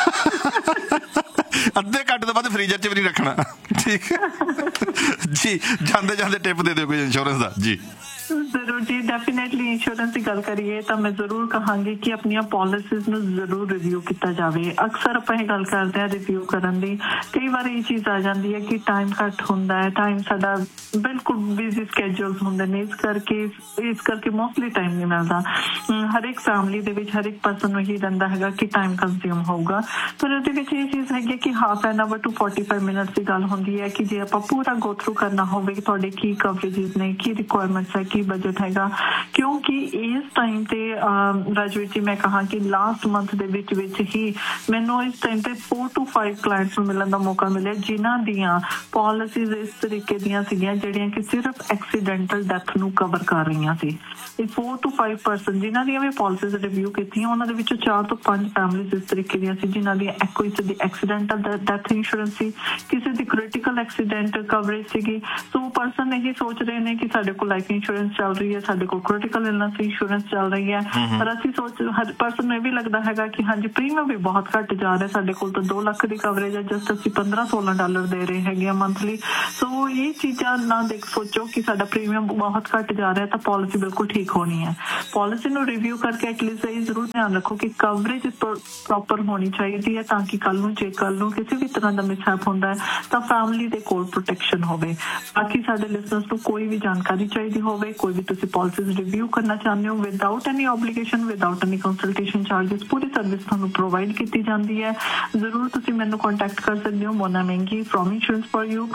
ਅੱਧੇ ਘੰਟੇ ਤੋਂ ਬਾਅਦ ਫ੍ਰੀਜ਼ਰ 'ਚ ਵੀ ਨਹੀਂ ਰੱਖਣਾ, ਠੀਕ ਹੈ ਜੀ। ਜਾਂਦੇ ਟਿਪ ਦੇ ਦਿਓ ਕੋਈ ਇੰਸ਼ੋਰੈਂਸ ਦਾ ਜੀ। ਜ਼ਰੂਰ ਜੀ, ਡੈਫੀਨੇਟਲੀ ਇੰਸ਼ੋਰੈਂਸ ਦੀ ਗੱਲ ਕਰੀਏ ਤਾਂ ਮੈਂ ਜ਼ਰੂਰ ਕਹਾਂਗੀ ਕਿ ਆਪਣੀਆਂ ਪਾਲਿਸੀਜ਼ ਨੂੰ ਜ਼ਰੂਰ ਰਿਵਿਊ ਕੀਤਾ ਜਾਵੇ। ਅਕਸਰ ਆਪਾਂ ਇਹ ਗੱਲ ਕਰਦੇ ਹਾਂ ਰਿਵਿਊ ਕਰਨ ਦੀ, ਕਈ ਵਾਰ ਇਹ ਚੀਜ਼ ਆ ਜਾਂਦੀ ਹੈ ਕਿ ਟਾਈਮ ਘੱਟ ਹੁੰਦਾ ਹੈ, ਟਾਈਮ ਸਾਡਾ ਬਿਲਕੁਲ ਬਿਜ਼ੀ ਸਕੈਜੂਲਸ ਹੁੰਦੇ ਨੇ, ਇਸ ਕਰਕੇ ਮੋਸਟਲੀ ਟਾਈਮ ਨਹੀਂ ਮਿਲਦਾ। ਹਰ ਇੱਕ ਫੈਮਿਲੀ ਦੇ ਵਿੱਚ ਹਰ ਇੱਕ ਪਰਸਨ ਨੂੰ ਹੀ ਰਹਿੰਦਾ ਹੈਗਾ ਕਿ ਟਾਈਮ ਕੰਜ਼ਿਊਮ ਹੋਊਗਾ, ਪਰ ਉਹਦੇ ਵਿੱਚ ਇਹ ਚੀਜ਼ ਹੈਗੀ ਕਿ half an hour to 45 minutes ਦੀ ਗੱਲ ਹੁੰਦੀ ਹੈ ਕਿ ਜੇ ਆਪਾਂ ਪੂਰਾ ਗੋ ਥਰੂ ਕਰਨਾ ਹੋਵੇ ਕਿ ਤੁਹਾਡੇ ਕੀ ਕਵਰੇਜਿਸ ਨੇ, ਕੀ ਰਿਕੁਆਇਰਮੈਂਟਸ ਹੈ, ਕੀ ਬਜਟ ਹੈਗਾ। ਕਿਉਂਕਿ ਇਸ ਟਾਈਮ ਤੇ ਰਾਜਵੀਰ ਜੀ ਮੈਂ ਕਹਾਂ ਕਿ ਲਾਸਟ ਮੰਥ ਦੇ ਵਿੱਚ ਹੀ ਮੈਨੂੰ ਇਸ ਟਾਈਮ ਤੇ 4 to 5 ਕਲਾਇੰਟਸ ਨੂੰ ਮਿਲਣ ਦਾ ਮੌਕਾ ਮਿਲਿਆ ਜਿਨ੍ਹਾਂ ਦੀਆਂ ਪਾਲਿਸੀਜ਼ ਇਸ ਤਰੀਕੇ ਦੀਆਂ ਸੀਗੀਆਂ ਜਿਹੜੀਆਂ ਕਿ ਸਿਰਫ ਐਕਸੀਡੈਂਟਲ ਡੈਥ ਨੂੰ ਕਵਰ ਕਰ ਰਹੀਆਂ ਸੀ। ਇਹ 4 to 5 ਪਰਸਨ ਜਿਨ੍ਹਾਂ ਦੀਆਂ ਵੀ ਪਾਲਿਸੀਜ਼ ਰਿਵਿਊ ਕੀਤੀਆਂ, ਉਹਨਾਂ ਦੇ ਵਿੱਚੋਂ 4 ਤੋਂ 5 ਫੈਮਿਲੀਜ਼ ਇਸ ਤਰੀਕੇ ਦੀਆਂ ਸੀ ਜਿਨ੍ਹਾਂ ਦੀ ਕਿਸੇ ਦੀ ਐਕਸੀਡੈਂਟਲ ਡੈਥ ਇੰਸ਼ੋਰੈਂਸ ਸੀ, ਕਿਸੇ ਦੀ ਕ੍ਰਿਟੀਕਲ ਐਕਸੀਡੈਂਟ ਕਵਰੇਜ ਸੀਗੀ। ਸੋ ਪਰਸਨ ਇਹ ਸੋਚ ਰਹੇ ਨੇ ਕਿ ਸਾਡੇ ਕੋਲ ਲਾਈਫ ਇੰਸ਼ੋਰੈਂਸ ਚੱਲ ਰਹੀ ਹੈ, ਸਾਡੇ ਕੋਲ ਕ੍ਰਿਟੀਕਲ ਇਲਨੈਸ ਇੰਸ਼ੋਰੈਂਸ ਚੱਲ ਰਹੀ ਹੈ, ਪਰ ਅਸੀਂ ਹਰ ਪਰਸਨ ਨੂੰ ਇਹ ਵੀ ਲੱਗਦਾ ਹੈਗਾ ਕਿ ਹਾਂਜੀ ਪ੍ਰੀਮੀਅਮ ਵੀ ਬਹੁਤ ਘੱਟ ਜਾ ਰਿਹਾ, ਸਾਡੇ ਕੋਲ ਤਾਂ 2 ਲੱਖ ਦੀ ਕਵਰੇਜ ਹੈ, ਜਸਟ ਅਸੀਂ $15-16 ਦੇ ਰਹੇ ਹੈਗੇ ਆ ਮੰਥਲੀ। ਸੋ ਇਹ ਚੀਜ਼ਾਂ ਨਾ ਸੋਚੋ ਕਿ ਸਾਡਾ ਪ੍ਰੀਮੀਅਮ ਬਹੁਤ ਘੱਟ ਜਾ ਰਿਹਾ ਤਾਂ ਪਾਲਿਸੀ ਬਿਲਕੁਲ ਠੀਕ ਹੋਣੀ ਹੈ। ਪਾਲਿਸੀ ਨੂੰ ਰਿਵਿਊ ਕਰਕੇ ਐਟਲੀਸਟ ਇਹ ਜ਼ਰੂਰ ਧਿਆਨ ਰੱਖੋ ਕਿ ਕਵਰੇਜ ਪ੍ਰੋਪਰ ਹੋਣੀ ਚਾਹੀਦੀ ਹੈ ਤਾਂ ਕਿ ਕੱਲ ਨੂੰ ਕਿਸੇ ਵੀ ਤਰ੍ਹਾਂ ਦਾ ਮਿਸਹੈਪ ਹੁੰਦਾ ਹੈ ਤਾਂ ਫੈਮਿਲੀ ਦੇ ਕੋਲ ਪ੍ਰੋਟੈਕਸ਼ਨ ਹੋਵੇ। ਬਾਕੀ ਸਾਡੇ ਲਿਸਨਰਸ ਨੂੰ ਕੋਈ ਵੀ ਜਾਣਕਾਰੀ ਚਾਹੀਦੀ ਹੋਵੇ, ਕੋਈ ਵੀ ਤੁਸੀਂ ਪਾਲਿਸੀਜ਼ ਰਿਵਿਊ ਕਰਨਾ ਚਾਹੁੰਦੇ ਹੋ without any ਓਬਲੀਗੇਸ਼ਨ, without any consultation charges, ਪੂਰੀ ਸਰਵਿਸ ਤੁਹਾਨੂੰ ਪ੍ਰੋਵਾਈਡ ਕੀਤੀ ਜਾਂਦੀ ਹੈ। ਜ਼ਰੂਰ ਤੁਸੀਂ ਮੈਨੂੰ ਕੰਟੈਕਟ ਕਰ ਸਕਦੇ ਹੋ, ਮੋਨਾ ਮਹਿੰਗੀ ਫਰੋਮ ਇੰਸ਼ੋਰੈਂਸ ਫॉर ਯੂ,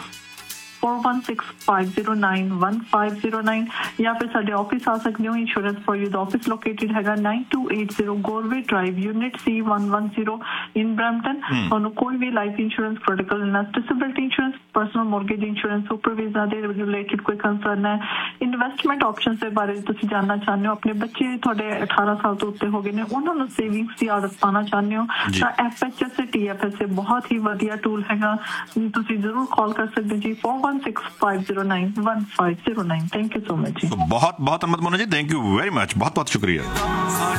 4165091509 ਜਾਂ ਫਿਰ ਸਾਡੇ ਆਫਿਸ ਆ ਸਕਦੇ ਹੋ। Insurance for you the office located ਹੈਗਾ 9280 ਗੋਰਵੇ ਡਰਾਈਵ, ਯੂਨਿਟ C110 ਇਨ ਬ੍ਰੈਂਪਟਨ। ਤੁਹਾਨੂੰ ਕੋਈ ਵੀ life insurance, critical illness, disability insurance, personal mortgage insurance, super visa ਦੇ ਰਿਲੇਟਡ ਕੋਈ ਕੰਸਰਨ ਹੈ, ਇਨਵੈਸਟਮੈਂਟ ਆਪਸ਼ਨਸ ਦੇ ਬਾਰੇ ਤੁਸੀਂ ਜਾਣਨਾ ਚਾਹੁੰਦੇ ਹੋ, ਆਪਣੇ ਬੱਚੇ ਤੁਹਾਡੇ 18 ਸਾਲ ਤੋਂ ਉੱਤੇ ਹੋ ਗਏ ਨੇ ਉਹਨਾਂ ਨੂੰ ਸੇਵਿੰਗਸ ਦੀ ਆਦਤ ਪਾਉਣਾ ਚਾਹੁੰਦੇ ਹੋ ਤਾਂ FHS ਤੇ TFS ਬਹੁਤ ਹੀ ਵਧੀਆ ਟੂਲ ਹੈਗਾ, ਤੁਸੀਂ ਜ਼ਰੂਰ ਕਾਲ ਕਰ ਸਕਦੇ ਜੀ 4165091509। ਥੈਂਕ ਯੂ ਸੋ ਮਚ ਜੀ। ਬਹੁਤ ਅਹਿਮਦ ਮੋਨਾ ਜੀ, ਥੈਂਕ ਯੂ ਵੈਰੀ ਮਚ, ਬਹੁਤ ਸ਼ੁਕਰੀਆ।